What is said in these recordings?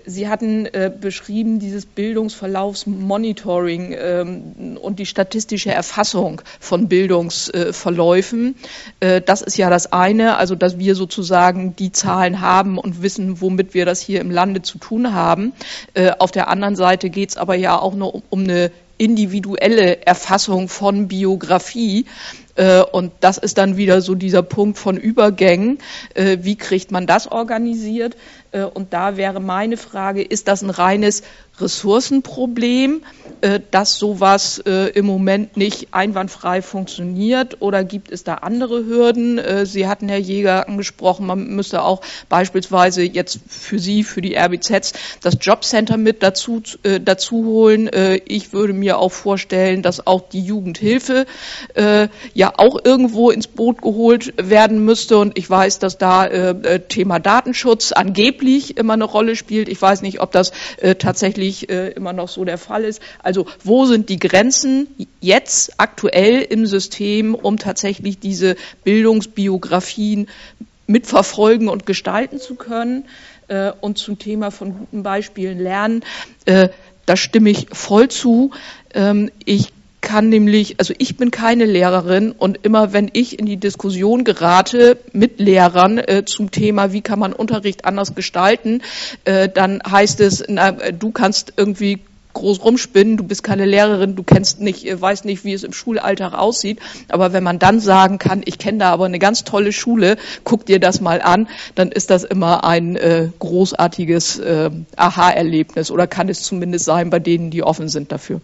Sie hatten beschrieben, dieses Bildungsverlaufsmonitoring und die statistische Erfassung von Bildungsverläufen. Das ist ja das eine, also dass wir sozusagen die Zahlen haben und wissen, womit wir das hier im Lande zu tun haben. Auf der anderen Seite geht es aber ja auch nur um eine individuelle Erfassung von Biografie. Und das ist dann wieder so dieser Punkt von Übergängen. Wie kriegt man das organisiert? Und da wäre meine Frage, ist das ein reines Ressourcenproblem, dass sowas im Moment nicht einwandfrei funktioniert, oder gibt es da andere Hürden? Sie hatten, Herr Jäger, angesprochen, man müsste auch beispielsweise jetzt für Sie, für die RBZs, das Jobcenter mit dazu holen. Ich würde mir auch vorstellen, dass auch die Jugendhilfe ja auch irgendwo ins Boot geholt werden müsste, und ich weiß, dass da Thema Datenschutz angeblich immer eine Rolle spielt. Ich weiß nicht, ob das tatsächlich immer noch so der Fall ist. Also wo sind die Grenzen jetzt aktuell im System, um tatsächlich diese Bildungsbiografien mitverfolgen und gestalten zu können? Und zum Thema von guten Beispielen lernen, da stimme ich voll zu. Ich kann nämlich, also ich bin keine Lehrerin, und immer wenn ich in die Diskussion gerate mit Lehrern zum Thema, wie kann man Unterricht anders gestalten, dann heißt es, na, du kannst irgendwie groß rumspinnen, du bist keine Lehrerin, du weißt nicht, wie es im Schulalltag aussieht, aber wenn man dann sagen kann, ich kenne da aber eine ganz tolle Schule, guck dir das mal an, dann ist das immer ein großartiges Aha-Erlebnis, oder kann es zumindest sein bei denen, die offen sind dafür.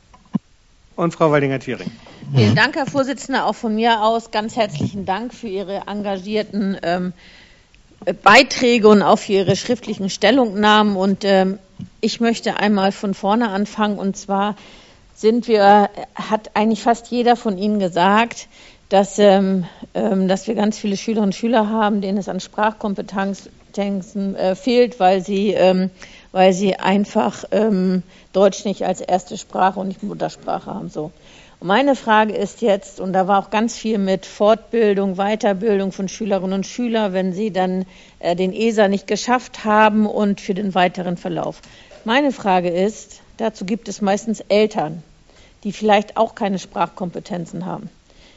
Und Frau Waldinger-Thiering. Vielen Dank, Herr Vorsitzender. Auch von mir aus ganz herzlichen Dank für Ihre engagierten Beiträge und auch für Ihre schriftlichen Stellungnahmen. Und ich möchte einmal von vorne anfangen. Und zwar hat eigentlich fast jeder von Ihnen gesagt, dass wir ganz viele Schülerinnen und Schüler haben, denen es an Sprachkompetenzen fehlt, weil sie einfach Deutsch nicht als erste Sprache und nicht Muttersprache haben. So. Und meine Frage ist jetzt, und da war auch ganz viel mit Fortbildung, Weiterbildung von Schülerinnen und Schülern, wenn sie dann den ESA nicht geschafft haben und für den weiteren Verlauf. Meine Frage ist, dazu gibt es meistens Eltern, die vielleicht auch keine Sprachkompetenzen haben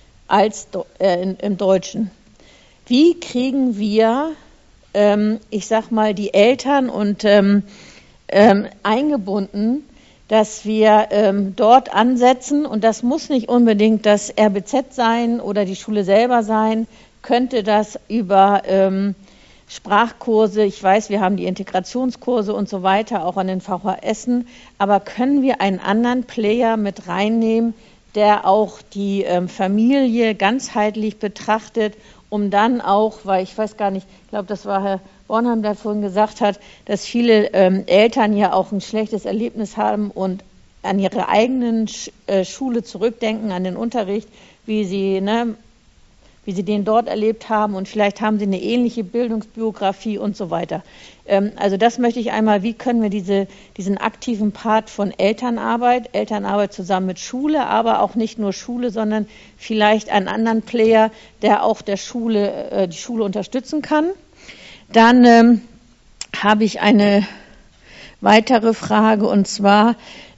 im Deutschen. Wie kriegen wir, ich sag mal, die Eltern und eingebunden, dass wir dort ansetzen, und das muss nicht unbedingt das RBZ sein oder die Schule selber sein, könnte das über Sprachkurse, ich weiß, wir haben die Integrationskurse und so weiter, auch an den VHSen, aber können wir einen anderen Player mit reinnehmen, der auch die Familie ganzheitlich betrachtet, um dann auch, weil ich weiß gar nicht, ich glaube, das war Herr Bornheim, der vorhin gesagt hat, dass viele Eltern ja auch ein schlechtes Erlebnis haben und an ihre eigenen Schule zurückdenken, an den Unterricht, wie sie den dort erlebt haben, und vielleicht haben sie eine ähnliche Bildungsbiografie und so weiter. Also das möchte ich einmal, wie können wir diesen aktiven Part von Elternarbeit zusammen mit Schule, aber auch nicht nur Schule, sondern vielleicht einen anderen Player, der auch die Schule unterstützen kann. Dann habe ich eine weitere Frage, und zwar,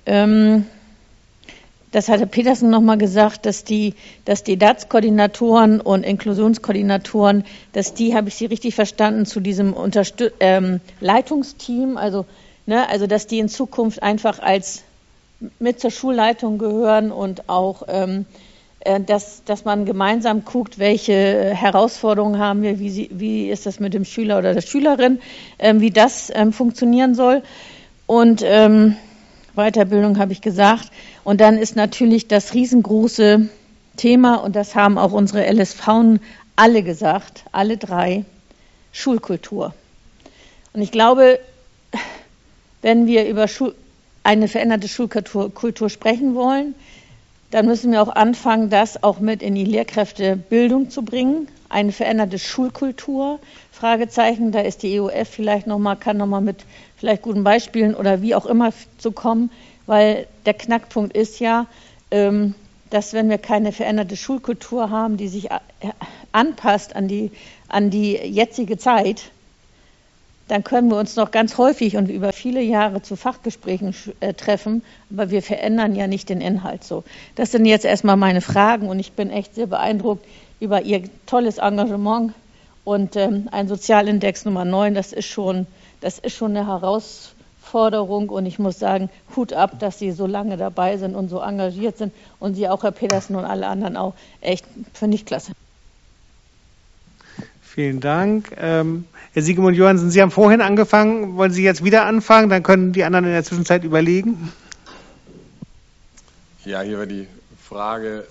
das hatte Petersen nochmal gesagt, dass die DATS-Koordinatoren und Inklusionskoordinatoren, habe ich Sie richtig verstanden, zu diesem Leitungsteam, also dass die in Zukunft einfach mit zur Schulleitung gehören, und auch, dass man gemeinsam guckt, welche Herausforderungen haben wir, wie ist das mit dem Schüler oder der Schülerin, wie das funktionieren soll. Und Weiterbildung habe ich gesagt. Und dann ist natürlich das riesengroße Thema, und das haben auch unsere LSVen alle gesagt, alle drei, Schulkultur. Und ich glaube, wenn wir über eine veränderte Schulkultur sprechen wollen, dann müssen wir auch anfangen, das auch mit in die Lehrkräftebildung zu bringen. Eine veränderte Schulkultur, Fragezeichen, da ist die EOF kann nochmal mit vielleicht guten Beispielen oder wie auch immer zu kommen, weil der Knackpunkt ist ja, dass wenn wir keine veränderte Schulkultur haben, die sich anpasst an die jetzige Zeit, dann können wir uns noch ganz häufig und über viele Jahre zu Fachgesprächen treffen, aber wir verändern ja nicht den Inhalt so. Das sind jetzt erstmal meine Fragen und ich bin echt sehr beeindruckt über Ihr tolles Engagement und ein Sozialindex Nummer 9, das ist schon eine Herausforderung und ich muss sagen, Hut ab, dass Sie so lange dabei sind und so engagiert sind und Sie auch, Herr Petersen und alle anderen auch, echt, finde ich klasse. Vielen Dank. Herr Siegemund Johansen, Sie haben vorhin angefangen. Wollen Sie jetzt wieder anfangen? Dann können die anderen in der Zwischenzeit überlegen. Ja, hier war die Frage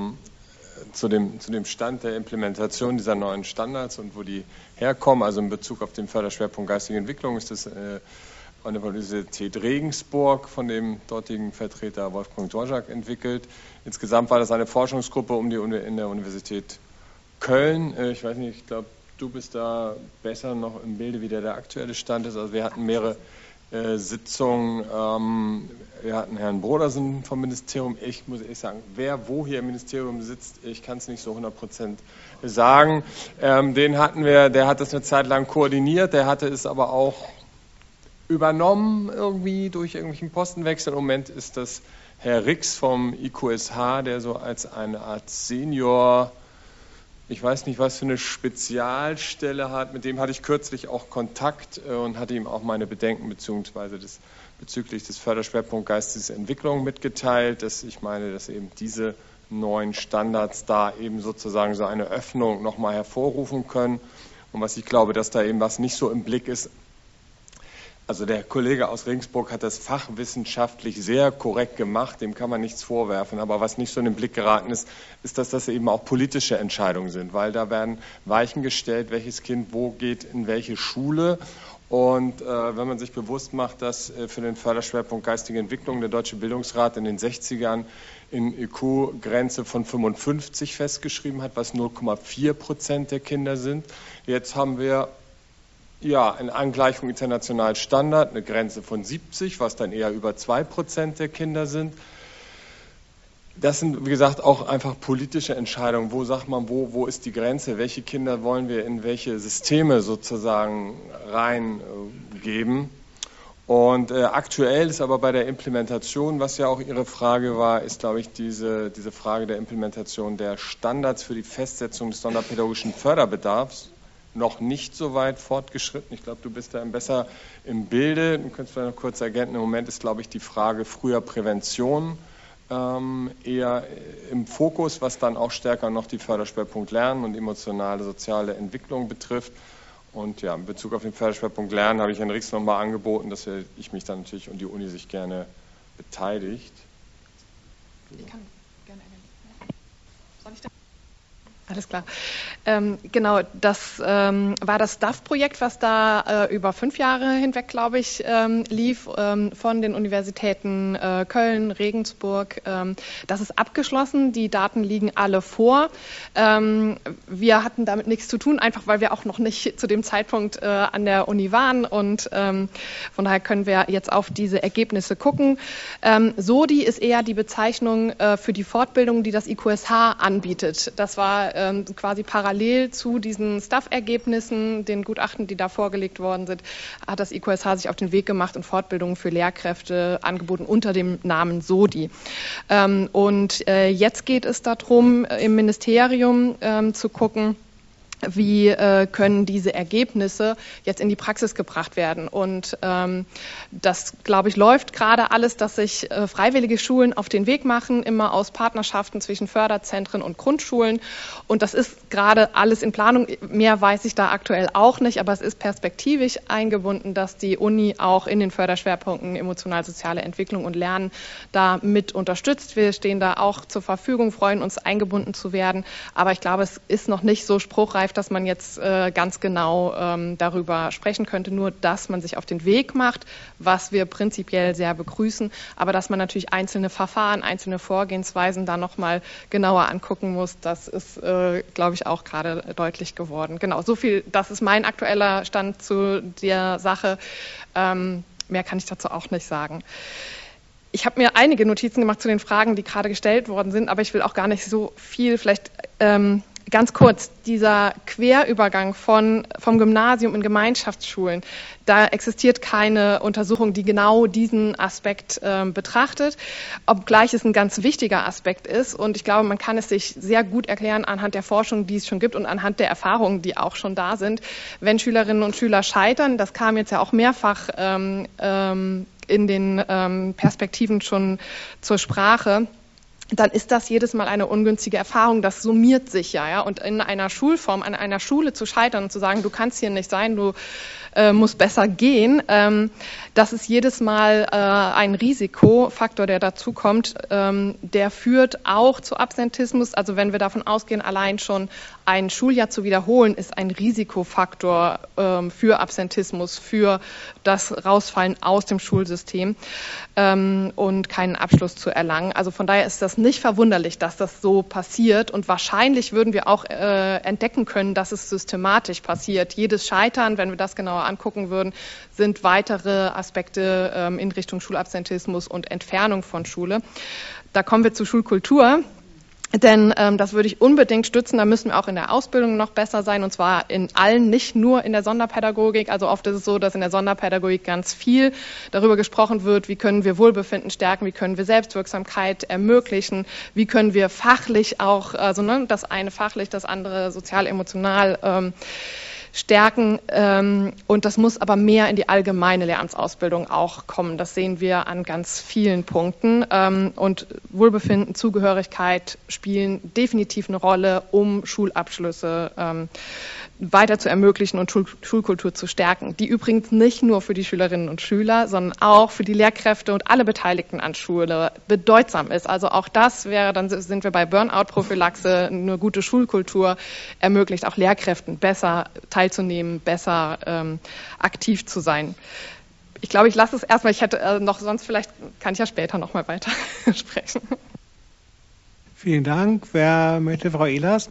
zu dem Stand der Implementation dieser neuen Standards und wo die herkommen. Also in Bezug auf den Förderschwerpunkt geistige Entwicklung ist das von der Universität Regensburg von dem dortigen Vertreter Wolfgang Dvorak entwickelt. Insgesamt war das eine Forschungsgruppe in der Universität Köln, ich weiß nicht, ich glaube, du bist da besser noch im Bilde, wie der aktuelle Stand ist. Also wir hatten mehrere Sitzungen, wir hatten Herrn Brodersen vom Ministerium. Ich muss ehrlich sagen, wer wo hier im Ministerium sitzt, ich kann es nicht so 100% sagen. Den hatten wir, der hat das eine Zeit lang koordiniert, der hatte es aber auch übernommen irgendwie durch irgendwelchen Postenwechsel. Im Moment ist das Herr Rix vom IQSH, der so als eine Art Senior, ich weiß nicht, was für eine Spezialstelle hat, mit dem hatte ich kürzlich auch Kontakt und hatte ihm auch meine Bedenken bezüglich des Förderschwerpunkts geistige Entwicklung mitgeteilt, dass ich meine, dass eben diese neuen Standards da eben sozusagen so eine Öffnung nochmal hervorrufen können. Und was ich glaube, dass da eben was nicht so im Blick ist, also der Kollege aus Regensburg hat das fachwissenschaftlich sehr korrekt gemacht, dem kann man nichts vorwerfen. Aber was nicht so in den Blick geraten ist, ist, dass das eben auch politische Entscheidungen sind, weil da werden Weichen gestellt, welches Kind wo geht, in welche Schule. Und wenn man sich bewusst macht, dass für den Förderschwerpunkt geistige Entwicklung der Deutsche Bildungsrat in den 60ern in IQ-Grenze von 55 festgeschrieben hat, was 0,4% der Kinder sind. Jetzt haben wir ja, in Angleichung international Standard, eine Grenze von 70, was dann eher über 2% der Kinder sind. Das sind, wie gesagt, auch einfach politische Entscheidungen. Wo sagt man, wo ist die Grenze? Welche Kinder wollen wir in welche Systeme sozusagen reingeben? Und aktuell ist aber bei der Implementation, was ja auch Ihre Frage war, ist, glaube ich, diese Frage der Implementation der Standards für die Festsetzung des sonderpädagogischen Förderbedarfs noch nicht so weit fortgeschritten. Ich glaube, du bist da besser im Bilde. Du könntest vielleicht noch kurz ergänzen. Im Moment ist, glaube ich, die Frage früher Prävention eher im Fokus, was dann auch stärker noch die Förderschwerpunkt Lernen und emotionale, soziale Entwicklung betrifft. Und ja, in Bezug auf den Förderschwerpunkt Lernen habe ich Herrn Rix nochmal angeboten, dass ich mich dann natürlich und die Uni sich gerne beteiligt. Ich kann gerne ergänzen. Soll ich da? Alles klar. Genau, das war das STAF-Projekt, was da über 5 Jahre hinweg, glaube ich, lief, von den Universitäten Köln, Regensburg. Das ist abgeschlossen, die Daten liegen alle vor. Wir hatten damit nichts zu tun, einfach weil wir auch noch nicht zu dem Zeitpunkt an der Uni waren und von daher können wir jetzt auf diese Ergebnisse gucken. SODI ist eher die Bezeichnung für die Fortbildung, die das IQSH anbietet. Das war quasi parallel zu diesen Staff-Ergebnissen, den Gutachten, die da vorgelegt worden sind, hat das IQSH sich auf den Weg gemacht und Fortbildungen für Lehrkräfte angeboten unter dem Namen SODI. Und jetzt geht es darum, im Ministerium zu gucken, wie können diese Ergebnisse jetzt in die Praxis gebracht werden. Und das, glaube ich, läuft gerade alles, dass sich freiwillige Schulen auf den Weg machen, immer aus Partnerschaften zwischen Förderzentren und Grundschulen. Und das ist gerade alles in Planung. Mehr weiß ich da aktuell auch nicht, aber es ist perspektivisch eingebunden, dass die Uni auch in den Förderschwerpunkten emotional-soziale Entwicklung und Lernen da mit unterstützt. Wir stehen da auch zur Verfügung, freuen uns, eingebunden zu werden. Aber ich glaube, es ist noch nicht so spruchreif, dass man jetzt ganz genau darüber sprechen könnte, nur dass man sich auf den Weg macht, was wir prinzipiell sehr begrüßen, aber dass man natürlich einzelne Verfahren, einzelne Vorgehensweisen da nochmal genauer angucken muss, das ist, glaube ich, auch gerade deutlich geworden. Genau, so viel, das ist mein aktueller Stand zu der Sache. Mehr kann ich dazu auch nicht sagen. Ich habe mir einige Notizen gemacht zu den Fragen, die gerade gestellt worden sind, aber ich will auch gar nicht so viel vielleicht Ganz kurz, dieser Querübergang vom Gymnasium in Gemeinschaftsschulen, da existiert keine Untersuchung, die genau diesen Aspekt betrachtet, obgleich es ein ganz wichtiger Aspekt ist. Und ich glaube, man kann es sich sehr gut erklären anhand der Forschung, die es schon gibt und anhand der Erfahrungen, die auch schon da sind. Wenn Schülerinnen und Schüler scheitern, das kam jetzt ja auch mehrfach in den Perspektiven schon zur Sprache, dann ist das jedes Mal eine ungünstige Erfahrung. Das summiert sich ja. Und in einer Schulform, an einer Schule zu scheitern und zu sagen, du kannst hier nicht sein, du musst besser gehen, das ist jedes Mal ein Risikofaktor, der dazu kommt. Der führt auch zu Absentismus. Also wenn wir davon ausgehen, allein schon ein Schuljahr zu wiederholen, ist ein Risikofaktor für Absentismus, für das Rausfallen aus dem Schulsystem und keinen Abschluss zu erlangen. Also von daher ist das nicht verwunderlich, dass das so passiert. Und wahrscheinlich würden wir auch entdecken können, dass es systematisch passiert. Jedes Scheitern, wenn wir das genauer angucken würden, sind weitere Aspekte in Richtung Schulabsentismus und Entfernung von Schule. Da kommen wir zur Schulkultur. Denn das würde ich unbedingt stützen, da müssen wir auch in der Ausbildung noch besser sein, und zwar in allen, nicht nur in der Sonderpädagogik. Also oft ist es so, dass in der Sonderpädagogik ganz viel darüber gesprochen wird, wie können wir Wohlbefinden stärken, wie können wir Selbstwirksamkeit ermöglichen, wie können wir fachlich auch, also das eine fachlich, das andere sozial-emotional stärken, und das muss aber mehr in die allgemeine Lehramtsausbildung auch kommen. Das sehen wir an ganz vielen Punkten, und Wohlbefinden, Zugehörigkeit spielen definitiv eine Rolle, um Schulabschlüsse weiter zu ermöglichen und Schulkultur zu stärken, die übrigens nicht nur für die Schülerinnen und Schüler, sondern auch für die Lehrkräfte und alle Beteiligten an Schule bedeutsam ist. Also auch das wäre, dann sind wir bei Burnout-Prophylaxe, eine gute Schulkultur ermöglicht auch Lehrkräften besser teilzunehmen, besser aktiv zu sein. Ich glaube, ich lasse es erstmal, ich hätte noch, sonst vielleicht kann ich ja später noch mal weiter sprechen. Vielen Dank. Wer möchte? Frau Ehlers?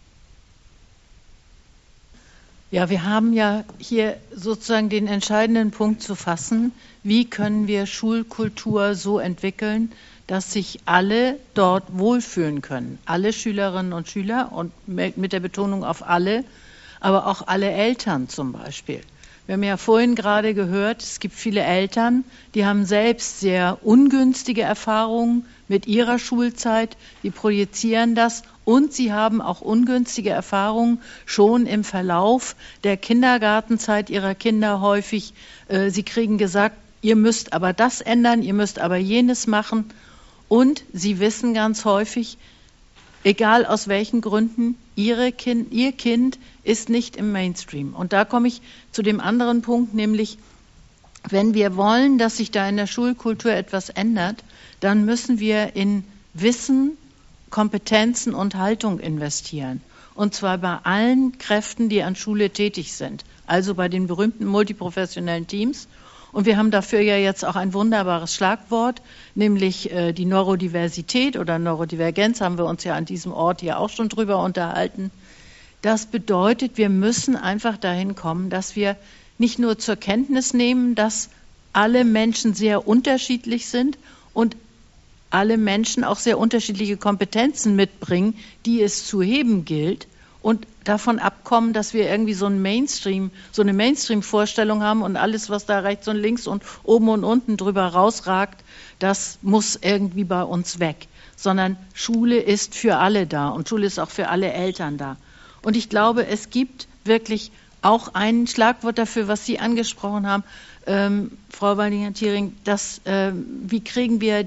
Ja, wir haben ja hier sozusagen den entscheidenden Punkt zu fassen. Wie können wir Schulkultur so entwickeln, dass sich alle dort wohlfühlen können? Alle Schülerinnen und Schüler und mit der Betonung auf alle, aber auch alle Eltern zum Beispiel. Wir haben ja vorhin gerade gehört, es gibt viele Eltern, die haben selbst sehr ungünstige Erfahrungen mit ihrer Schulzeit, die projizieren das, und sie haben auch ungünstige Erfahrungen schon im Verlauf der Kindergartenzeit ihrer Kinder häufig. Sie kriegen gesagt, ihr müsst aber das ändern, ihr müsst aber jenes machen, und sie wissen ganz häufig, egal aus welchen Gründen, ihr Kind ist nicht im Mainstream. Und da komme ich zu dem anderen Punkt, nämlich, wenn wir wollen, dass sich da in der Schulkultur etwas ändert, dann müssen wir in Wissen, Kompetenzen und Haltung investieren. Und zwar bei allen Kräften, die an Schule tätig sind. Also bei den berühmten multiprofessionellen Teams. Und wir haben dafür ja jetzt auch ein wunderbares Schlagwort, nämlich die Neurodiversität oder Neurodivergenz, haben wir uns ja an diesem Ort hier auch schon drüber unterhalten. Das bedeutet, wir müssen einfach dahin kommen, dass wir nicht nur zur Kenntnis nehmen, dass alle Menschen sehr unterschiedlich sind und alle Menschen auch sehr unterschiedliche Kompetenzen mitbringen, die es zu heben gilt, und davon abkommen, dass wir irgendwie so eine Mainstream-Vorstellung haben und alles, was da rechts und links und oben und unten drüber rausragt, das muss irgendwie bei uns weg. Sondern Schule ist für alle da und Schule ist auch für alle Eltern da. Und ich glaube, es gibt wirklich auch ein Schlagwort dafür, was Sie angesprochen haben, Frau Waldinger-Thiering, wie kriegen wir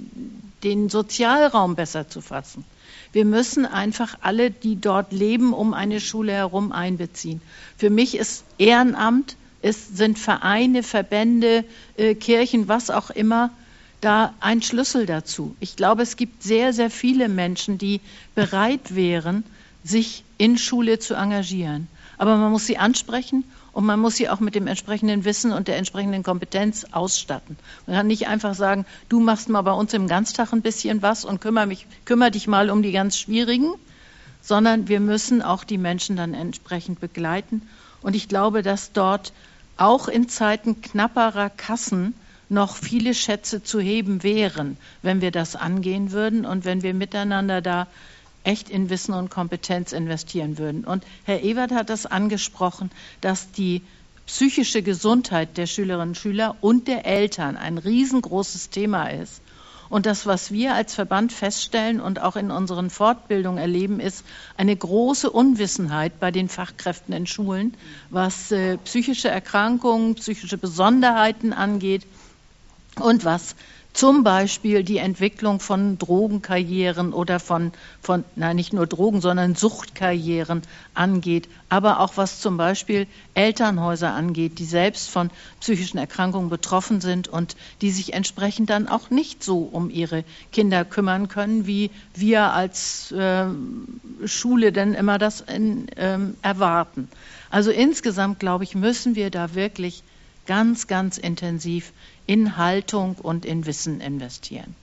den Sozialraum besser zu fassen? Wir müssen einfach alle, die dort leben, um eine Schule herum einbeziehen. Für mich ist Ehrenamt, es sind Vereine, Verbände, Kirchen, was auch immer, da ein Schlüssel dazu. Ich glaube, es gibt sehr, sehr viele Menschen, die bereit wären, sich in Schule zu engagieren. Aber man muss sie ansprechen und man muss sie auch mit dem entsprechenden Wissen und der entsprechenden Kompetenz ausstatten. Man kann nicht einfach sagen, du machst mal bei uns im Ganztag ein bisschen was und kümmere dich mal um die ganz Schwierigen, sondern wir müssen auch die Menschen dann entsprechend begleiten. Und ich glaube, dass dort auch in Zeiten knapperer Kassen noch viele Schätze zu heben wären, wenn wir das angehen würden und wenn wir miteinander da echt in Wissen und Kompetenz investieren würden. Und Herr Ewert hat das angesprochen, dass die psychische Gesundheit der Schülerinnen und Schüler und der Eltern ein riesengroßes Thema ist. Und das, was wir als Verband feststellen und auch in unseren Fortbildungen erleben, ist eine große Unwissenheit bei den Fachkräften in Schulen, was psychische Erkrankungen, psychische Besonderheiten angeht und was zum Beispiel die Entwicklung von Drogenkarrieren oder von nicht nur Drogen, sondern Suchtkarrieren angeht, aber auch was zum Beispiel Elternhäuser angeht, die selbst von psychischen Erkrankungen betroffen sind und die sich entsprechend dann auch nicht so um ihre Kinder kümmern können, wie wir als Schule denn immer das erwarten. Also insgesamt, glaube ich, müssen wir da wirklich ganz, ganz intensiv in Haltung und in Wissen investieren.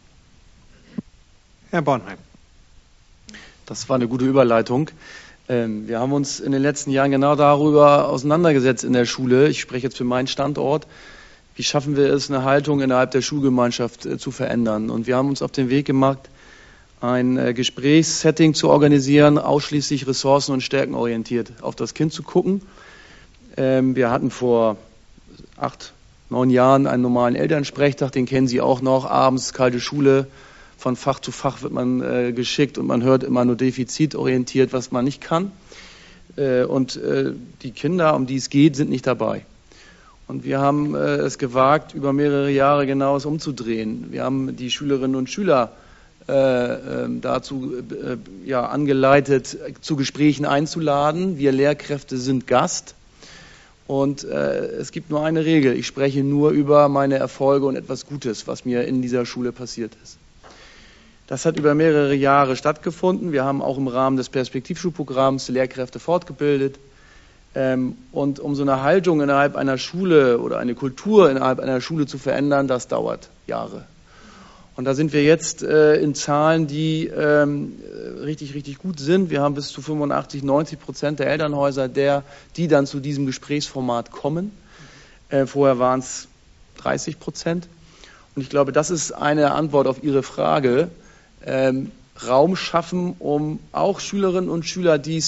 Herr Bornheim. Das war eine gute Überleitung. Wir haben uns in den letzten Jahren genau darüber auseinandergesetzt in der Schule. Ich spreche jetzt für meinen Standort. Wie schaffen wir es, eine Haltung innerhalb der Schulgemeinschaft zu verändern? Und wir haben uns auf den Weg gemacht, ein Gesprächssetting zu organisieren, ausschließlich ressourcen- und stärkenorientiert auf das Kind zu gucken. Wir hatten vor 8-9 Jahren einen normalen Elternsprechtag, den kennen Sie auch noch, abends kalte Schule, von Fach zu Fach wird man geschickt und man hört immer nur defizitorientiert, was man nicht kann. Und die Kinder, um die es geht, sind nicht dabei. Und wir haben es gewagt, über mehrere Jahre genau es umzudrehen. Wir haben die Schülerinnen und Schüler dazu angeleitet, zu Gesprächen einzuladen. Wir Lehrkräfte sind Gast. Und es gibt nur eine Regel. Ich spreche nur über meine Erfolge und etwas Gutes, was mir in dieser Schule passiert ist. Das hat über mehrere Jahre stattgefunden. Wir haben auch im Rahmen des Perspektivschulprogramms Lehrkräfte fortgebildet. Und um so eine Haltung innerhalb einer Schule oder eine Kultur innerhalb einer Schule zu verändern, das dauert Jahre. Und da sind wir jetzt in Zahlen, die richtig, richtig gut sind. Wir haben bis zu 85-90% der Elternhäuser, die dann zu diesem Gesprächsformat kommen. Vorher waren es 30%. Und ich glaube, das ist eine Antwort auf Ihre Frage. Raum schaffen, um auch Schülerinnen und Schüler, die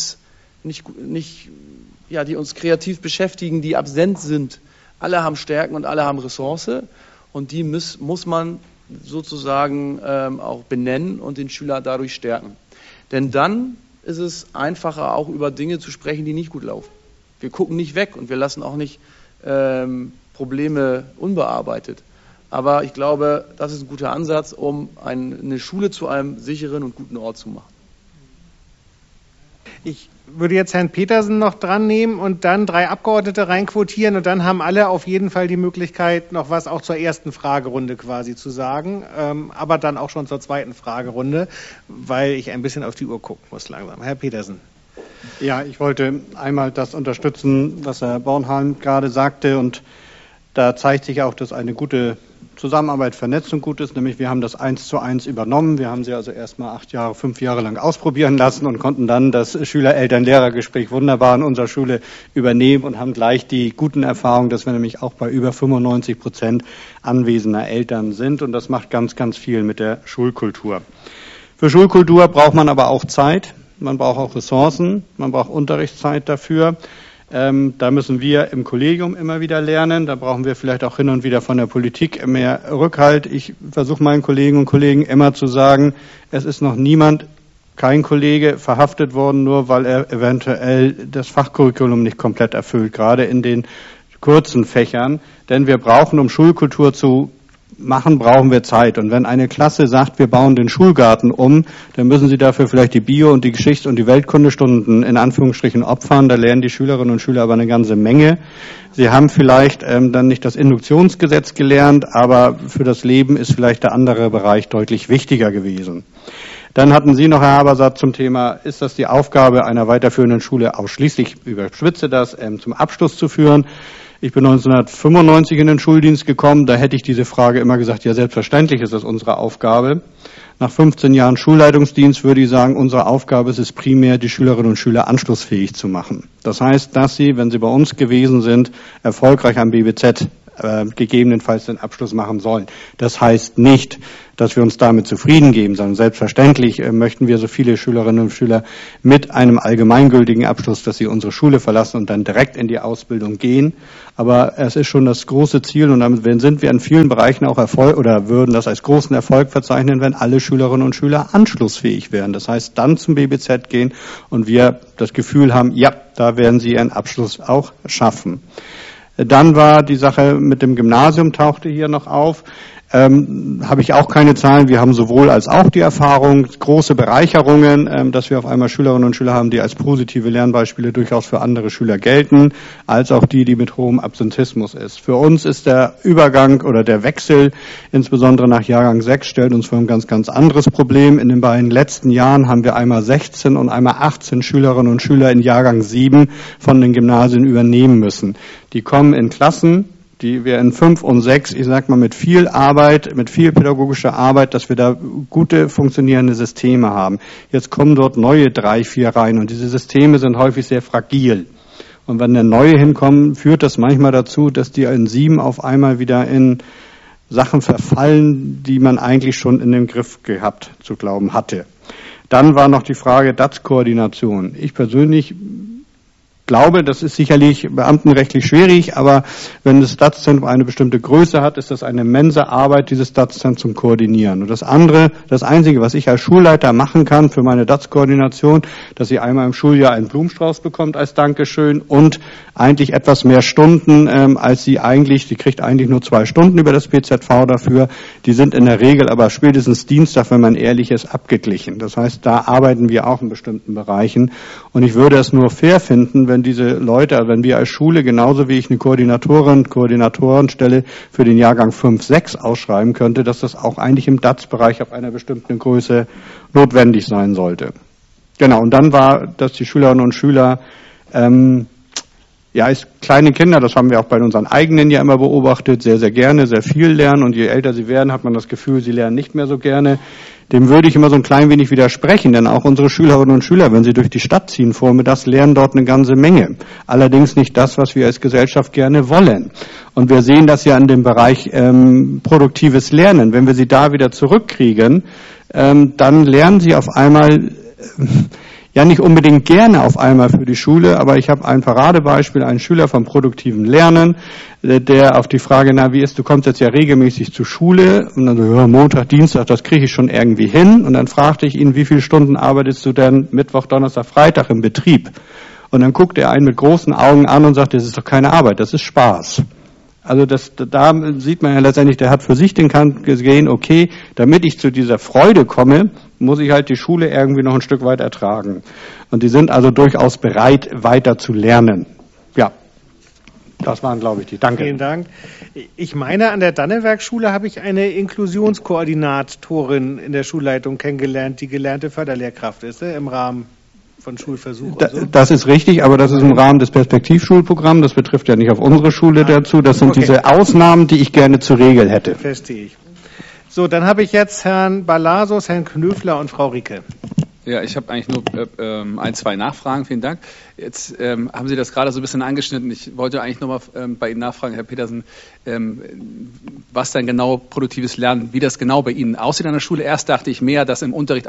uns kreativ beschäftigen, die absent sind. Alle haben Stärken und alle haben Ressource. Und die muss man sozusagen auch benennen und den Schüler dadurch stärken. Denn dann ist es einfacher, auch über Dinge zu sprechen, die nicht gut laufen. Wir gucken nicht weg und wir lassen auch nicht Probleme unbearbeitet. Aber ich glaube, das ist ein guter Ansatz, um eine Schule zu einem sicheren und guten Ort zu machen. Ich würde jetzt Herrn Petersen noch dran nehmen und dann 3 Abgeordnete reinquotieren und dann haben alle auf jeden Fall die Möglichkeit, noch was auch zur ersten Fragerunde quasi zu sagen, aber dann auch schon zur zweiten Fragerunde, weil ich ein bisschen auf die Uhr gucken muss langsam. Herr Petersen. Ja, ich wollte einmal das unterstützen, was Herr Bornheim gerade sagte, und da zeigt sich auch, dass eine gute Zusammenarbeit, Vernetzung gut ist, nämlich wir haben das 1:1 übernommen. Wir haben sie also erstmal 5 Jahre lang ausprobieren lassen und konnten dann das Schüler-Eltern-Lehrer-Gespräch wunderbar in unserer Schule übernehmen und haben gleich die guten Erfahrungen, dass wir nämlich auch bei über 95% anwesender Eltern sind, und das macht ganz, ganz viel mit der Schulkultur. Für Schulkultur braucht man aber auch Zeit, man braucht auch Ressourcen, man braucht Unterrichtszeit dafür. Da müssen wir im Kollegium immer wieder lernen. Da brauchen wir vielleicht auch hin und wieder von der Politik mehr Rückhalt. Ich versuche meinen Kolleginnen und Kollegen immer zu sagen, es ist noch kein Kollege verhaftet worden, nur weil er eventuell das Fachcurriculum nicht komplett erfüllt, gerade in den kurzen Fächern. Denn wir brauchen, um Schulkultur zu machen, brauchen wir Zeit. Und wenn eine Klasse sagt, wir bauen den Schulgarten um, dann müssen sie dafür vielleicht die Bio- und die Geschichts- und die Weltkundestunden in Anführungsstrichen opfern. Da lernen die Schülerinnen und Schüler aber eine ganze Menge. Sie haben vielleicht dann nicht das Induktionsgesetz gelernt, aber für das Leben ist vielleicht der andere Bereich deutlich wichtiger gewesen. Dann hatten Sie noch, Herr Habersaat, zum Thema, ist das die Aufgabe einer weiterführenden Schule, ausschließlich, überspitze das, zum Abschluss zu führen? Ich bin 1995 in den Schuldienst gekommen, da hätte ich diese Frage immer gesagt, ja, selbstverständlich ist das unsere Aufgabe. Nach 15 Jahren Schulleitungsdienst würde ich sagen, unsere Aufgabe ist es primär, die Schülerinnen und Schüler anschlussfähig zu machen. Das heißt, dass sie, wenn sie bei uns gewesen sind, erfolgreich am BBZ gegebenenfalls den Abschluss machen sollen. Das heißt nicht, dass wir uns damit zufrieden geben, sondern selbstverständlich möchten wir so viele Schülerinnen und Schüler mit einem allgemeingültigen Abschluss, dass sie unsere Schule verlassen und dann direkt in die Ausbildung gehen. Aber es ist schon das große Ziel und damit sind wir in vielen Bereichen auch Erfolg oder würden das als großen Erfolg verzeichnen, wenn alle Schülerinnen und Schüler anschlussfähig wären. Das heißt, dann zum BBZ gehen und wir das Gefühl haben, ja, da werden sie ihren Abschluss auch schaffen. Dann war die Sache mit dem Gymnasium, tauchte hier noch auf. Habe ich auch keine Zahlen. Wir haben sowohl als auch die Erfahrung, große Bereicherungen, dass wir auf einmal Schülerinnen und Schüler haben, die als positive Lernbeispiele durchaus für andere Schüler gelten, als auch die mit hohem Absentismus ist. Für uns ist der Übergang oder der Wechsel, insbesondere nach Jahrgang 6, stellt uns vor ein ganz, ganz anderes Problem. In den beiden letzten Jahren haben wir einmal 16 und einmal 18 Schülerinnen und Schüler in Jahrgang 7 von den Gymnasien übernehmen müssen. Die kommen in Klassen, die wir in 5 und 6, ich sag mal, mit viel Arbeit, mit viel pädagogischer Arbeit, dass wir da gute funktionierende Systeme haben. Jetzt kommen dort neue 3, 4 rein und diese Systeme sind häufig sehr fragil. Und wenn der neue hinkommen, führt das manchmal dazu, dass die in 7 auf einmal wieder in Sachen verfallen, die man eigentlich schon in den Griff gehabt zu glauben hatte. Dann war noch die Frage DATS-Koordination. Ich persönlich glaube, das ist sicherlich beamtenrechtlich schwierig, aber wenn das DATS-Zentrum eine bestimmte Größe hat, ist das eine immense Arbeit, dieses DATS-Zentrum zu koordinieren. Und das Einzige, was ich als Schulleiter machen kann für meine DATS-Koordination, dass sie einmal im Schuljahr einen Blumenstrauß bekommt als Dankeschön und eigentlich etwas mehr Stunden, als sie kriegt eigentlich nur 2 Stunden über das BZV dafür. Die sind in der Regel aber spätestens Dienstag, wenn man ehrlich ist, abgeglichen. Das heißt, da arbeiten wir auch in bestimmten Bereichen. Und ich würde es nur fair finden, wenn diese Leute, wenn wir als Schule, genauso wie ich eine Koordinatorenstelle für den Jahrgang 5, 6 ausschreiben könnte, dass das auch eigentlich im DATS-Bereich auf einer bestimmten Größe notwendig sein sollte. Genau, und dann war, dass die Schülerinnen und Schüler, als kleine Kinder, das haben wir auch bei unseren eigenen ja immer beobachtet, sehr, sehr gerne, sehr viel lernen und je älter sie werden, hat man das Gefühl, sie lernen nicht mehr so gerne. Dem würde ich immer so ein klein wenig widersprechen, denn auch unsere Schülerinnen und Schüler, wenn sie durch die Stadt ziehen vormittags, lernen dort eine ganze Menge. Allerdings nicht das, was wir als Gesellschaft gerne wollen. Und wir sehen das ja in dem Bereich produktives Lernen. Wenn wir sie da wieder zurückkriegen, dann lernen sie auf einmal ja nicht unbedingt gerne auf einmal für die Schule, aber ich habe ein Paradebeispiel, einen Schüler vom produktiven Lernen, der auf die Frage, du kommst jetzt ja regelmäßig zur Schule, und dann so, ja, Montag, Dienstag, das kriege ich schon irgendwie hin, und dann fragte ich ihn, wie viele Stunden arbeitest du denn Mittwoch, Donnerstag, Freitag im Betrieb? Und dann guckte er einen mit großen Augen an und sagte, das ist doch keine Arbeit, das ist Spaß. Also da sieht man ja letztendlich, der hat für sich den Kant gesehen, okay, damit ich zu dieser Freude komme, muss ich halt die Schule irgendwie noch ein Stück weit ertragen. Und die sind also durchaus bereit, weiter zu lernen. Ja, das waren, glaube ich, die. Danke. Vielen Dank. Ich meine, an der Dannewerk-Schule habe ich eine Inklusionskoordinatorin in der Schulleitung kennengelernt, die gelernte Förderlehrkraft ist, im Rahmen von Schulversuch. Das ist richtig, aber das ist im Rahmen des Perspektivschulprogramms. Das betrifft ja nicht auf unsere Schule dazu. Das sind diese Ausnahmen, die ich gerne zur Regel hätte. Verstehe ich. So, dann habe ich jetzt Herrn Balasos, Herrn Knöfler und Frau Ricke. Ja, ich habe eigentlich nur 1, 2 Nachfragen. Vielen Dank. Jetzt haben Sie das gerade so ein bisschen angeschnitten. Ich wollte eigentlich nochmal bei Ihnen nachfragen, Herr Petersen, was denn genau produktives Lernen, wie das genau bei Ihnen aussieht an der Schule. Erst dachte ich mehr, dass im Unterricht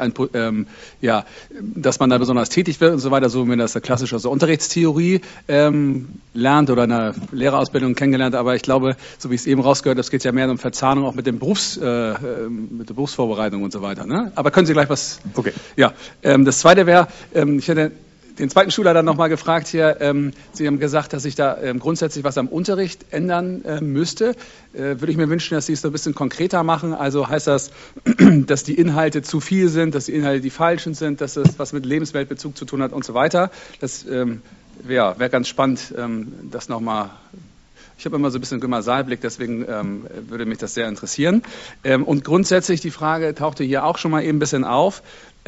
dass man da besonders tätig wird und so weiter, so wie man das klassische Unterrichtstheorie lernt oder in einer Lehrerausbildung kennengelernt. Aber ich glaube, so wie ich es eben rausgehört habe, es geht ja mehr um Verzahnung auch mit dem mit der Berufsvorbereitung und so weiter. Ne? Aber können Sie gleich was? Okay. Ja. Das Zweite wäre, ich hätte den zweiten Schulleiter noch mal gefragt hier. Sie haben gesagt, dass sich da grundsätzlich was am Unterricht ändern müsste. Würde ich mir wünschen, dass Sie es so ein bisschen konkreter machen. Also heißt das, dass die Inhalte zu viel sind, dass die Inhalte die falschen sind, dass das was mit Lebensweltbezug zu tun hat und so weiter. Das wäre ganz spannend, das noch mal. Ich habe immer so ein bisschen Gymnasialblick, deswegen würde mich das sehr interessieren. Und grundsätzlich die Frage tauchte hier auch schon mal eben ein bisschen auf,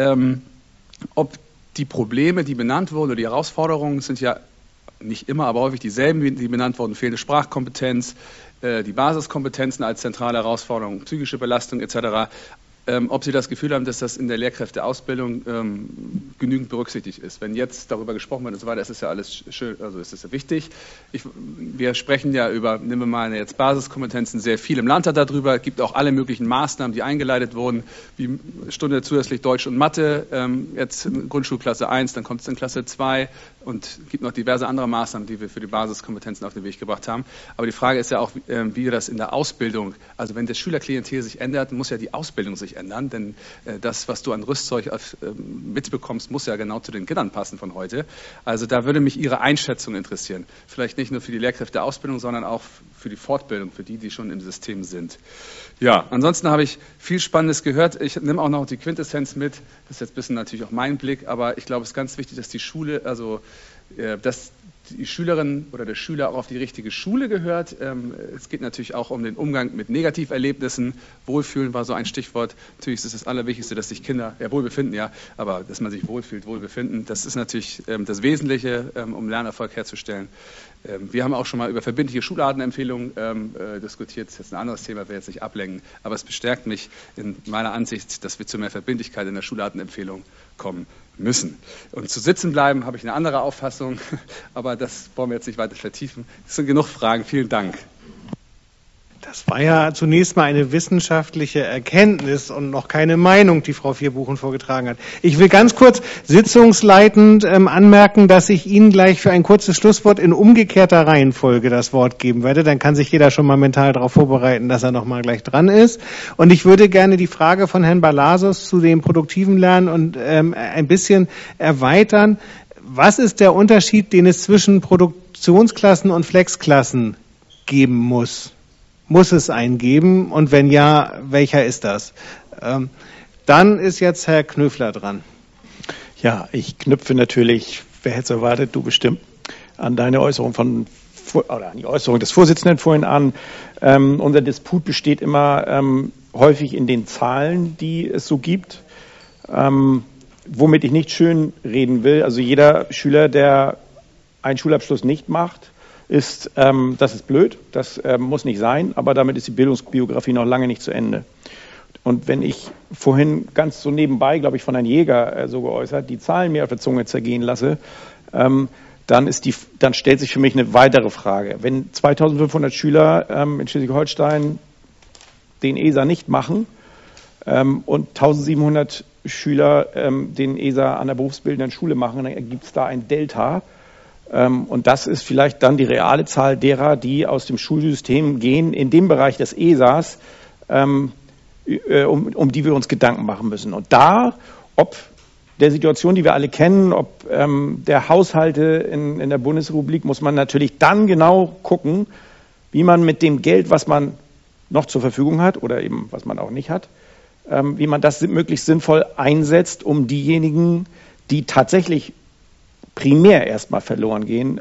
ob die Probleme, die benannt wurden, oder die Herausforderungen sind ja nicht immer, aber häufig dieselben, die benannt wurden. Fehlende Sprachkompetenz, die Basiskompetenzen als zentrale Herausforderung, psychische Belastung etc. ob Sie das Gefühl haben, dass das in der Lehrkräfteausbildung genügend berücksichtigt ist. Wenn jetzt darüber gesprochen wird und so weiter, ist es ja alles schön, also ist es ja wichtig. Wir sprechen ja über, nehmen wir mal jetzt Basiskompetenzen, sehr viel im Landtag darüber. Es gibt auch alle möglichen Maßnahmen, die eingeleitet wurden, wie Stunde zusätzlich Deutsch und Mathe, jetzt in Grundschulklasse 1, dann kommt es in Klasse 2 und es gibt noch diverse andere Maßnahmen, die wir für die Basiskompetenzen auf den Weg gebracht haben. Aber die Frage ist ja auch, wie wir das in der Ausbildung, also wenn das Schülerklientel sich ändert, muss ja die Ausbildung sich ändern, denn das, was du an Rüstzeug mitbekommst, muss ja genau zu den Kindern passen von heute. Also da würde mich Ihre Einschätzung interessieren. Vielleicht nicht nur für die Lehrkräfteausbildung, sondern auch für die Fortbildung, für die schon im System sind. Ja, ansonsten habe ich viel Spannendes gehört. Ich nehme auch noch die Quintessenz mit. Das ist jetzt ein bisschen natürlich auch mein Blick, aber ich glaube, es ist ganz wichtig, dass die Schule, also dass die Schülerin oder der Schüler auch auf die richtige Schule gehört. Es geht natürlich auch um den Umgang mit Negativerlebnissen. Wohlfühlen war so ein Stichwort. Natürlich ist es das Allerwichtigste, dass sich Kinder, ja Wohlbefinden, ja, aber dass man sich wohlfühlt, Wohlbefinden, das ist natürlich das Wesentliche, um Lernerfolg herzustellen. Wir haben auch schon mal über verbindliche Schulartenempfehlungen diskutiert. Das ist jetzt ein anderes Thema, wir jetzt nicht ablenken. Aber es bestärkt mich in meiner Ansicht, dass wir zu mehr Verbindlichkeit in der Schulartenempfehlung kommen müssen. Und zu sitzen bleiben, habe ich eine andere Auffassung, aber das wollen wir jetzt nicht weiter vertiefen. Es sind genug Fragen. Vielen Dank. Das war ja zunächst mal eine wissenschaftliche Erkenntnis und noch keine Meinung, die Frau Vierbuchen vorgetragen hat. Ich will ganz kurz sitzungsleitend anmerken, dass ich Ihnen gleich für ein kurzes Schlusswort in umgekehrter Reihenfolge das Wort geben werde. Dann kann sich jeder schon mal mental darauf vorbereiten, dass er noch mal gleich dran ist. Und ich würde gerne die Frage von Herrn Balasos zu dem produktiven Lernen und ein bisschen erweitern. Was ist der Unterschied, den es zwischen Produktionsklassen und Flexklassen geben muss? Muss es einen geben? Und wenn ja, welcher ist das? Dann ist jetzt Herr Knöfler dran. Ja, ich knüpfe natürlich, wer hätte es erwartet, du bestimmt, an deine Äußerung oder an die Äußerung des Vorsitzenden vorhin an. Unser Disput besteht immer häufig in den Zahlen, die es so gibt. Womit ich nicht schön reden will, also jeder Schüler, der einen Schulabschluss nicht macht, das ist blöd, das muss nicht sein, aber damit ist die Bildungsbiografie noch lange nicht zu Ende. Und wenn ich vorhin ganz so nebenbei, glaube ich, von Herrn Jäger so geäußert, die Zahlen mir auf der Zunge zergehen lasse, dann stellt sich für mich eine weitere Frage. Wenn 2500 Schüler in Schleswig-Holstein den ESA nicht machen und 1700 Schüler den ESA an der berufsbildenden Schule machen, dann ergibt es da ein Delta. Und das ist vielleicht dann die reale Zahl derer, die aus dem Schulsystem gehen, in dem Bereich des ESAs, um die wir uns Gedanken machen müssen. Und da, ob der Situation, die wir alle kennen, ob der Haushalte in der Bundesrepublik, muss man natürlich dann genau gucken, wie man mit dem Geld, was man noch zur Verfügung hat oder eben was man auch nicht hat, wie man das möglichst sinnvoll einsetzt, um diejenigen, die tatsächlich primär erstmal verloren gehen,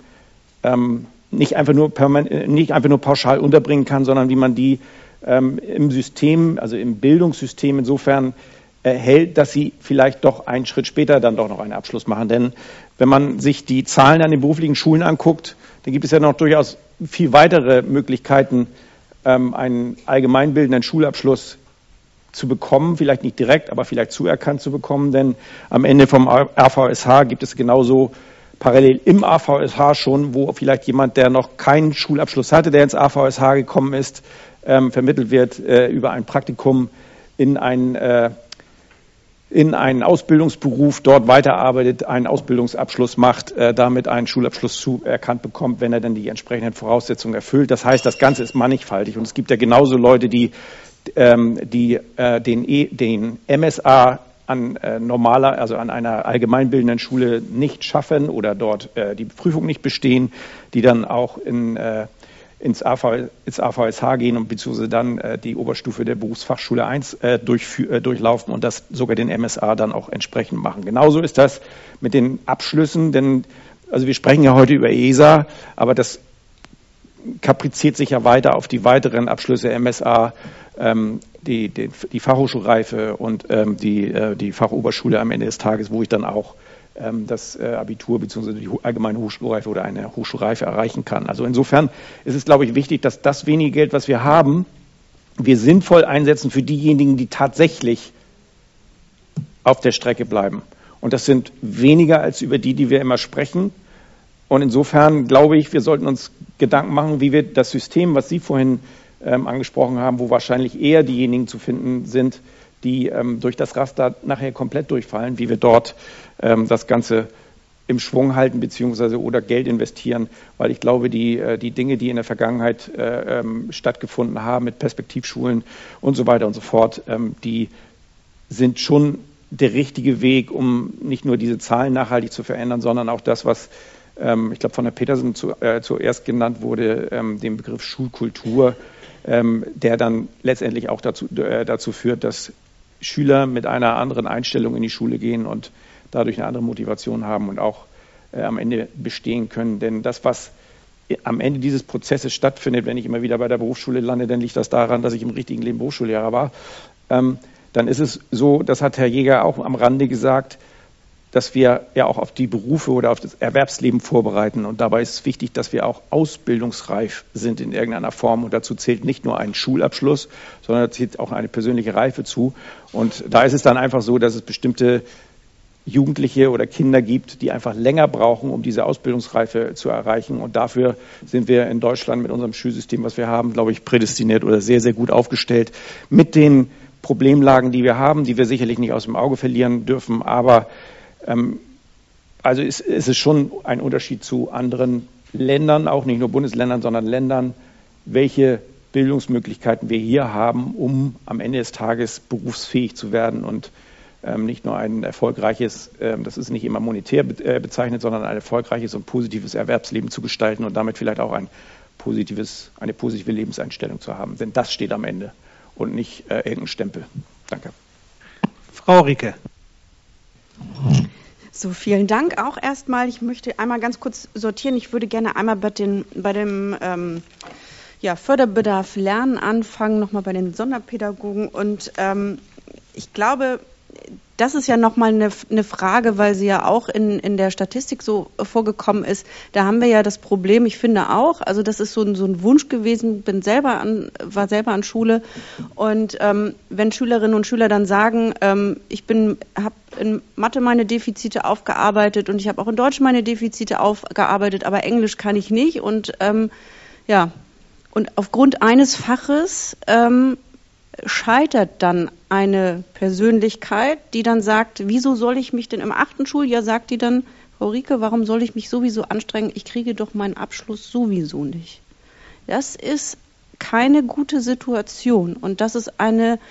nicht einfach nur pauschal unterbringen kann, sondern wie man die im System, also im Bildungssystem insofern hält, dass sie vielleicht doch einen Schritt später dann doch noch einen Abschluss machen. Denn wenn man sich die Zahlen an den beruflichen Schulen anguckt, dann gibt es ja noch durchaus viel weitere Möglichkeiten, einen allgemeinbildenden Schulabschluss zu bekommen, vielleicht nicht direkt, aber vielleicht zuerkannt zu bekommen, denn am Ende vom AVSH gibt es genauso parallel im AVSH schon, wo vielleicht jemand, der noch keinen Schulabschluss hatte, der ins AVSH gekommen ist, vermittelt wird über ein Praktikum in einen Ausbildungsberuf, dort weiterarbeitet, einen Ausbildungsabschluss macht, damit einen Schulabschluss zuerkannt bekommt, wenn er dann die entsprechenden Voraussetzungen erfüllt. Das heißt, das Ganze ist mannigfaltig und es gibt ja genauso Leute, die den MSA an einer allgemeinbildenden Schule nicht schaffen oder dort die Prüfung nicht bestehen, die dann auch ins AVSH gehen und beziehungsweise dann die Oberstufe der Berufsfachschule 1 durchlaufen und das sogar den MSA dann auch entsprechend machen. Genauso ist das mit den Abschlüssen, denn also wir sprechen ja heute über ESA, aber das kapriziert sich ja weiter auf die weiteren Abschlüsse MSA, die Fachhochschulreife und die Fachoberschule am Ende des Tages, wo ich dann auch das Abitur bzw. die allgemeine Hochschulreife oder eine Hochschulreife erreichen kann. Also insofern ist es, glaube ich, wichtig, dass das wenige Geld, was wir haben, wir sinnvoll einsetzen für diejenigen, die tatsächlich auf der Strecke bleiben. Und das sind weniger als über die wir immer sprechen. Und insofern glaube ich, wir sollten uns Gedanken machen, wie wir das System, was Sie vorhin angesprochen haben, wo wahrscheinlich eher diejenigen zu finden sind, die durch das Raster nachher komplett durchfallen, wie wir dort das Ganze im Schwung halten beziehungsweise oder Geld investieren, weil ich glaube, die Dinge, die in der Vergangenheit stattgefunden haben mit Perspektivschulen und so weiter und so fort, die sind schon der richtige Weg, um nicht nur diese Zahlen nachhaltig zu verändern, sondern auch das, was ich glaube von Herrn Petersen zuerst genannt wurde, den Begriff Schulkultur, der dann letztendlich auch dazu führt, dass Schüler mit einer anderen Einstellung in die Schule gehen und dadurch eine andere Motivation haben und auch am Ende bestehen können. Denn das, was am Ende dieses Prozesses stattfindet, wenn ich immer wieder bei der Berufsschule lande, dann liegt das daran, dass ich im richtigen Leben Berufsschullehrer war. Dann ist es so, das hat Herr Jäger auch am Rande gesagt, dass wir ja auch auf die Berufe oder auf das Erwerbsleben vorbereiten. Und dabei ist es wichtig, dass wir auch ausbildungsreif sind in irgendeiner Form. Und dazu zählt nicht nur ein Schulabschluss, sondern da zählt auch eine persönliche Reife zu. Und da ist es dann einfach so, dass es bestimmte Jugendliche oder Kinder gibt, die einfach länger brauchen, um diese Ausbildungsreife zu erreichen. Und dafür sind wir in Deutschland mit unserem Schulsystem, was wir haben, glaube ich, prädestiniert oder sehr, sehr gut aufgestellt mit den Problemlagen, die wir haben, die wir sicherlich nicht aus dem Auge verlieren dürfen. Aber also ist es schon ein Unterschied zu anderen Ländern, auch nicht nur Bundesländern, sondern Ländern, welche Bildungsmöglichkeiten wir hier haben, um am Ende des Tages berufsfähig zu werden und nicht nur ein erfolgreiches, das ist nicht immer monetär bezeichnet, sondern ein erfolgreiches und positives Erwerbsleben zu gestalten und damit vielleicht auch eine positive Lebenseinstellung zu haben. Denn das steht am Ende und nicht irgendein Stempel. Danke. Frau Rieke. So, vielen Dank auch erstmal. Ich möchte einmal ganz kurz sortieren. Ich würde gerne einmal bei dem Förderbedarf Lernen anfangen, nochmal bei den Sonderpädagogen. Und ich glaube, das ist ja nochmal eine Frage, weil sie ja auch in der Statistik so vorgekommen ist. Da haben wir ja das Problem, ich finde auch, also das ist so ein Wunsch gewesen, war selber an Schule. Und wenn Schülerinnen und Schüler dann sagen, ich habe in Mathe meine Defizite aufgearbeitet und ich habe auch in Deutsch meine Defizite aufgearbeitet, aber Englisch kann ich nicht. Und und aufgrund eines Faches scheitert dann eine Persönlichkeit, die dann sagt, wieso soll ich mich denn im 8. Schuljahr, sagt die dann, Frau Rieke, warum soll ich mich sowieso anstrengen, ich kriege doch meinen Abschluss sowieso nicht. Das ist keine gute Situation und das ist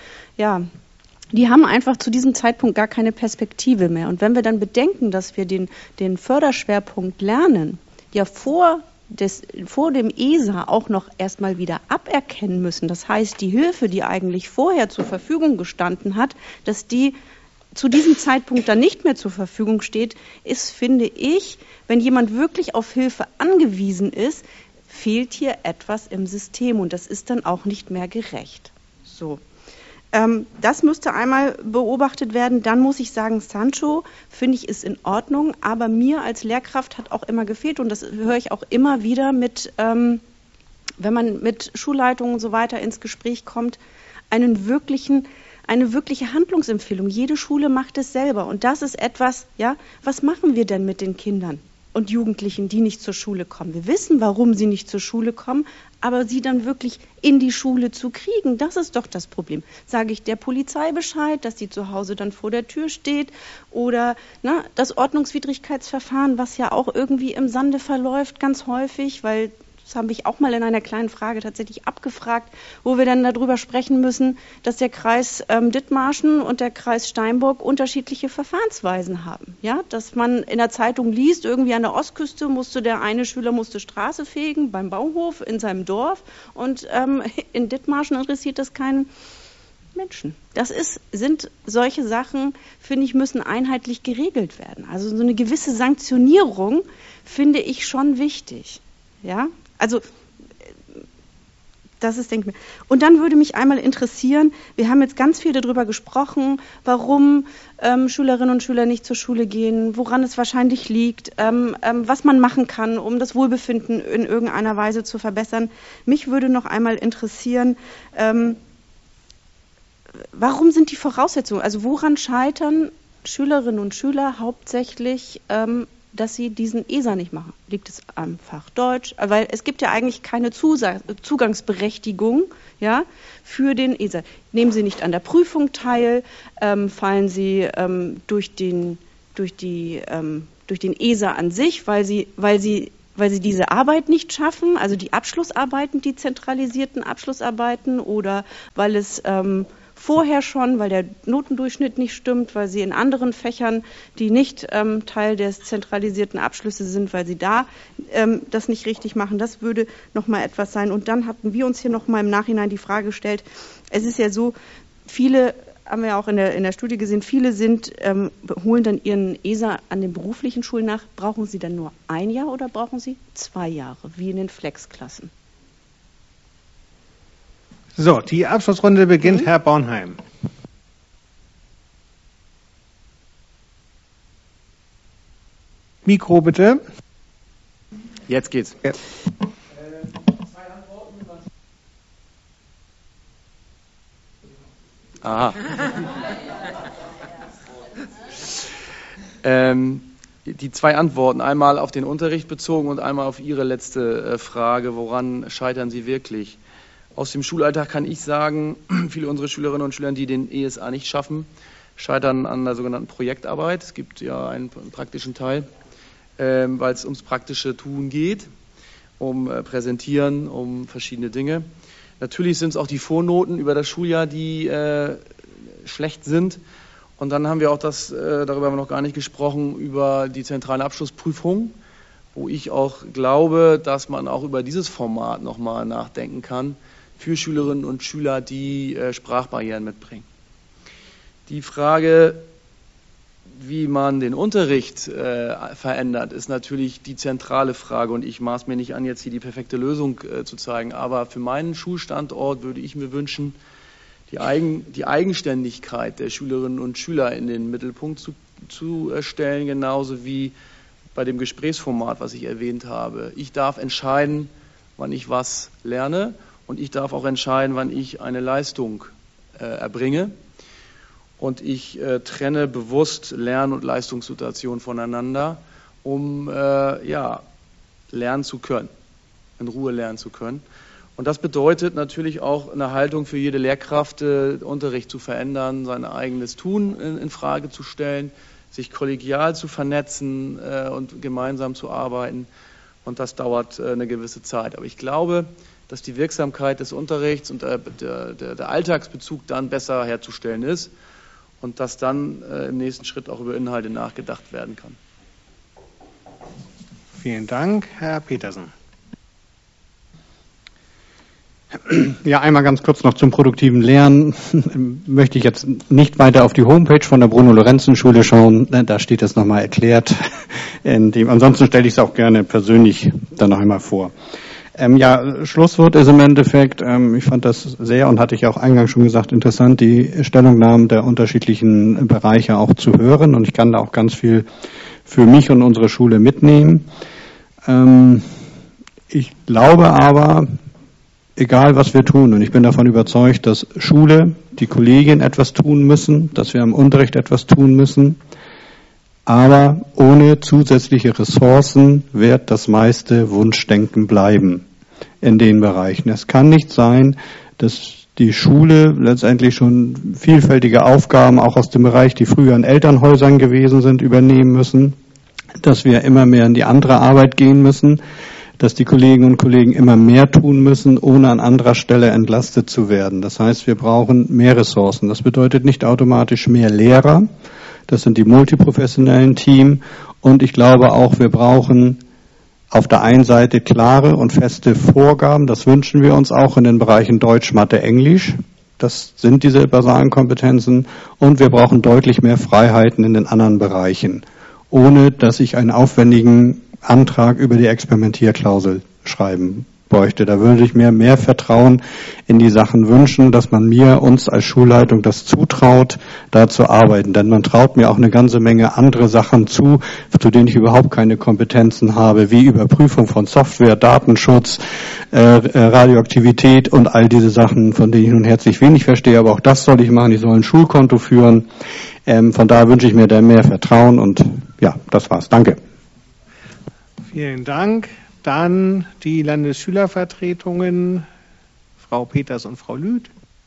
die haben einfach zu diesem Zeitpunkt gar keine Perspektive mehr. Und wenn wir dann bedenken, dass wir den Förderschwerpunkt Lernen ja vor dem ESA auch noch erstmal wieder aberkennen müssen. Das heißt, die Hilfe, die eigentlich vorher zur Verfügung gestanden hat, dass die zu diesem Zeitpunkt dann nicht mehr zur Verfügung steht, ist, finde ich, wenn jemand wirklich auf Hilfe angewiesen ist, fehlt hier etwas im System und das ist dann auch nicht mehr gerecht. So. Das müsste einmal beobachtet werden. Dann muss ich sagen, Sancho, finde ich, ist in Ordnung, aber mir als Lehrkraft hat auch immer gefehlt und das höre ich auch immer wieder wenn man mit Schulleitungen und so weiter ins Gespräch kommt, eine wirkliche Handlungsempfehlung. Jede Schule macht es selber und das ist etwas, was machen wir denn mit den Kindern und Jugendlichen, die nicht zur Schule kommen? Wir wissen, warum sie nicht zur Schule kommen, aber sie dann wirklich in die Schule zu kriegen, das ist doch das Problem. Sage ich der Polizei Bescheid, dass sie zu Hause dann vor der Tür steht oder das Ordnungswidrigkeitsverfahren, was ja auch irgendwie im Sande verläuft, ganz häufig, weil das habe ich auch mal in einer kleinen Frage tatsächlich abgefragt, wo wir dann darüber sprechen müssen, dass der Kreis Dithmarschen und der Kreis Steinburg unterschiedliche Verfahrensweisen haben. Ja, dass man in der Zeitung liest, irgendwie an der Ostküste der eine Schüler musste Straße fegen beim Bauhof in seinem Dorf und in Dithmarschen interessiert das keinen Menschen. Sind solche Sachen, finde ich, müssen einheitlich geregelt werden. Also so eine gewisse Sanktionierung finde ich schon wichtig. Ja, also das ist, denke ich. Und dann würde mich einmal interessieren, wir haben jetzt ganz viel darüber gesprochen, warum Schülerinnen und Schüler nicht zur Schule gehen, woran es wahrscheinlich liegt, was man machen kann, um das Wohlbefinden in irgendeiner Weise zu verbessern. Mich würde noch einmal interessieren, warum sind die Voraussetzungen, also woran scheitern Schülerinnen und Schüler hauptsächlich, dass sie diesen ESA nicht machen? Liegt es am Fach Deutsch? Weil es gibt ja eigentlich keine Zugangsberechtigung, ja, für den ESA. Nehmen Sie nicht an der Prüfung teil, fallen Sie durch den ESA an sich, weil Sie diese Arbeit nicht schaffen, also die Abschlussarbeiten, die zentralisierten Abschlussarbeiten, oder weil es vorher schon, weil der Notendurchschnitt nicht stimmt, weil Sie in anderen Fächern, die nicht Teil des zentralisierten Abschlusses sind, weil Sie da das nicht richtig machen. Das würde nochmal etwas sein. Und dann hatten wir uns hier nochmal im Nachhinein die Frage gestellt, es ist ja so, viele, haben wir auch in der Studie gesehen, viele holen dann ihren ESA an den beruflichen Schulen nach. Brauchen Sie dann nur 1 Jahr oder brauchen Sie 2 Jahre, wie in den Flex-Klassen? So, die Abschlussrunde beginnt. Herr Bornheim. Mikro bitte. Jetzt geht's. Ja. Aha. Die 2 Antworten, einmal auf den Unterricht bezogen und einmal auf Ihre letzte Frage, woran scheitern Sie wirklich? Aus dem Schulalltag kann ich sagen, viele unserer Schülerinnen und Schüler, die den ESA nicht schaffen, scheitern an der sogenannten Projektarbeit. Es gibt ja einen praktischen Teil, weil es ums praktische Tun geht, um Präsentieren, um verschiedene Dinge. Natürlich sind es auch die Vornoten über das Schuljahr, die schlecht sind. Und dann haben wir auch darüber haben wir noch gar nicht gesprochen, über die zentrale Abschlussprüfung, wo ich auch glaube, dass man auch über dieses Format nochmal nachdenken kann für Schülerinnen und Schüler, die Sprachbarrieren mitbringen. Die Frage, wie man den Unterricht verändert, ist natürlich die zentrale Frage. Und ich maß mir nicht an, jetzt hier die perfekte Lösung zu zeigen. Aber für meinen Schulstandort würde ich mir wünschen, die Eigenständigkeit der Schülerinnen und Schüler in den Mittelpunkt zu stellen, genauso wie bei dem Gesprächsformat, was ich erwähnt habe. Ich darf entscheiden, wann ich was lerne, und ich darf auch entscheiden, wann ich eine Leistung erbringe. Und ich trenne bewusst Lern- und Leistungssituationen voneinander, um lernen zu können, in Ruhe lernen zu können. Und das bedeutet natürlich auch eine Haltung für jede Lehrkraft, Unterricht zu verändern, sein eigenes Tun in Frage zu stellen, sich kollegial zu vernetzen und gemeinsam zu arbeiten. Und das dauert eine gewisse Zeit. Aber ich glaube, dass die Wirksamkeit des Unterrichts und der Alltagsbezug dann besser herzustellen ist und dass dann im nächsten Schritt auch über Inhalte nachgedacht werden kann. Vielen Dank, Herr Petersen. Ja, einmal ganz kurz noch zum produktiven Lernen. Möchte ich jetzt nicht weiter auf die Homepage von der Bruno-Lorenzen-Schule schauen. Da steht es nochmal erklärt. Ansonsten stelle ich es auch gerne persönlich dann noch einmal vor. Schlusswort ist im Endeffekt, ich fand das sehr, und hatte ich auch eingangs schon gesagt, interessant, die Stellungnahmen der unterschiedlichen Bereiche auch zu hören. Und ich kann da auch ganz viel für mich und unsere Schule mitnehmen. Ich glaube aber, egal was wir tun, und ich bin davon überzeugt, dass Schule, die Kollegien etwas tun müssen, dass wir im Unterricht etwas tun müssen, aber ohne zusätzliche Ressourcen wird das meiste Wunschdenken bleiben in den Bereichen. Es kann nicht sein, dass die Schule letztendlich schon vielfältige Aufgaben auch aus dem Bereich, die früher in Elternhäusern gewesen sind, übernehmen müssen, dass wir immer mehr in die andere Arbeit gehen müssen, dass die Kolleginnen und Kollegen immer mehr tun müssen, ohne an anderer Stelle entlastet zu werden. Das heißt, wir brauchen mehr Ressourcen. Das bedeutet nicht automatisch mehr Lehrer. Das sind die multiprofessionellen Teams. Und ich glaube auch, wir brauchen auf der einen Seite klare und feste Vorgaben. Das wünschen wir uns auch in den Bereichen Deutsch, Mathe, Englisch. Das sind diese basalen Kompetenzen. Und wir brauchen deutlich mehr Freiheiten in den anderen Bereichen, ohne dass ich einen aufwendigen Antrag über die Experimentierklausel schreiben bräuchte. Da würde ich mir mehr Vertrauen in die Sachen wünschen, dass man uns als Schulleitung das zutraut, da zu arbeiten. Denn man traut mir auch eine ganze Menge andere Sachen zu denen ich überhaupt keine Kompetenzen habe, wie Überprüfung von Software, Datenschutz, Radioaktivität und all diese Sachen, von denen ich nun herzlich wenig verstehe. Aber auch das soll ich machen. Ich soll ein Schulkonto führen. Von daher wünsche ich mir da mehr Vertrauen. Und ja, das war's. Danke. Vielen Dank. Dann die Landesschülervertretungen, Frau Peters und Frau Lüth.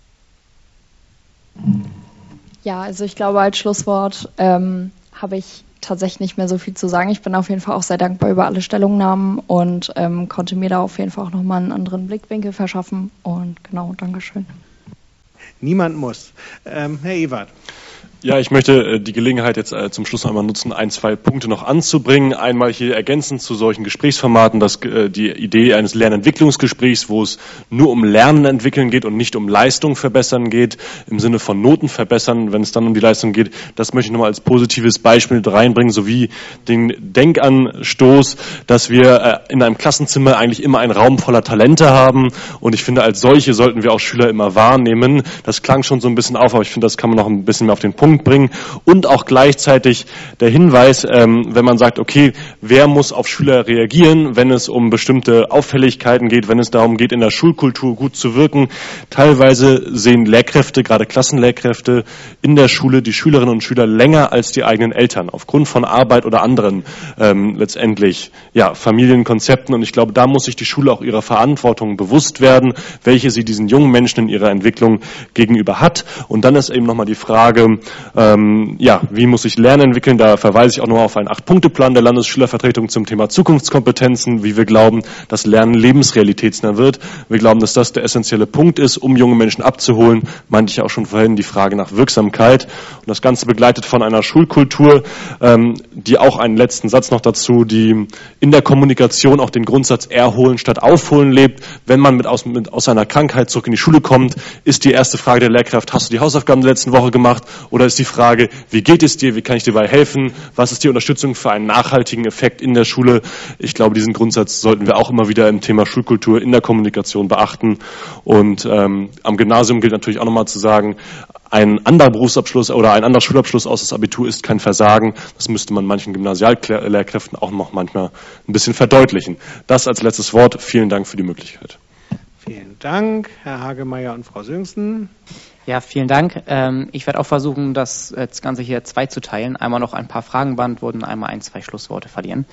Ja, also ich glaube, als Schlusswort habe ich tatsächlich nicht mehr so viel zu sagen. Ich bin auf jeden Fall auch sehr dankbar über alle Stellungnahmen und konnte mir da auf jeden Fall auch nochmal einen anderen Blickwinkel verschaffen. Und genau, Dankeschön. Niemand muss. Herr Ewert. Ja, ich möchte die Gelegenheit jetzt zum Schluss einmal nutzen, 1, 2 Punkte noch anzubringen. Einmal hier ergänzend zu solchen Gesprächsformaten, dass die Idee eines Lernentwicklungsgesprächs, wo es nur um Lernen entwickeln geht und nicht um Leistung verbessern geht, im Sinne von Noten verbessern, wenn es dann um die Leistung geht, das möchte ich nochmal als positives Beispiel mit reinbringen, sowie den Denkanstoß, dass wir in einem Klassenzimmer eigentlich immer einen Raum voller Talente haben. Und ich finde, als solche sollten wir auch Schüler immer wahrnehmen. Das klang schon so ein bisschen auf, aber ich finde, das kann man noch ein bisschen mehr auf den Punkt bringen und auch gleichzeitig der Hinweis, wenn man sagt, okay, wer muss auf Schüler reagieren, wenn es um bestimmte Auffälligkeiten geht, wenn es darum geht, in der Schulkultur gut zu wirken. Teilweise sehen Lehrkräfte, gerade Klassenlehrkräfte, in der Schule die Schülerinnen und Schüler länger als die eigenen Eltern, aufgrund von Arbeit oder anderen letztendlich Familienkonzepten. Und ich glaube, da muss sich die Schule auch ihrer Verantwortung bewusst werden, welche sie diesen jungen Menschen in ihrer Entwicklung gegenüber hat. Und dann ist eben nochmal die Frage, wie muss sich Lernen entwickeln? Da verweise ich auch noch auf einen 8-Punkte-Plan der Landesschülervertretung zum Thema Zukunftskompetenzen, wie wir glauben, dass Lernen lebensrealitätsnah wird. Wir glauben, dass das der essentielle Punkt ist, um junge Menschen abzuholen. Meinte ich auch schon vorhin, die Frage nach Wirksamkeit. Und das Ganze begleitet von einer Schulkultur, die auch einen letzten Satz noch dazu, die in der Kommunikation auch den Grundsatz erholen statt aufholen lebt. Wenn man aus einer Krankheit zurück in die Schule kommt, ist die erste Frage der Lehrkraft, hast du die Hausaufgaben der letzten Woche gemacht? Oder ist die Frage, wie geht es dir, wie kann ich dir dabei helfen, was ist die Unterstützung für einen nachhaltigen Effekt in der Schule? Ich glaube, diesen Grundsatz sollten wir auch immer wieder im Thema Schulkultur in der Kommunikation beachten. Und am Gymnasium gilt natürlich auch nochmal zu sagen, ein anderer Berufsabschluss oder ein anderer Schulabschluss aus das Abitur ist kein Versagen. Das müsste man manchen Gymnasiallehrkräften auch noch manchmal ein bisschen verdeutlichen. Das als letztes Wort. Vielen Dank für die Möglichkeit. Vielen Dank, Herr Hagemeyer und Frau Sörensen. Ja, vielen Dank. Ich werde auch versuchen, das Ganze hier zweizuteilen. Einmal noch ein paar Fragen beantworten, einmal 1, 2 Schlussworte verlieren.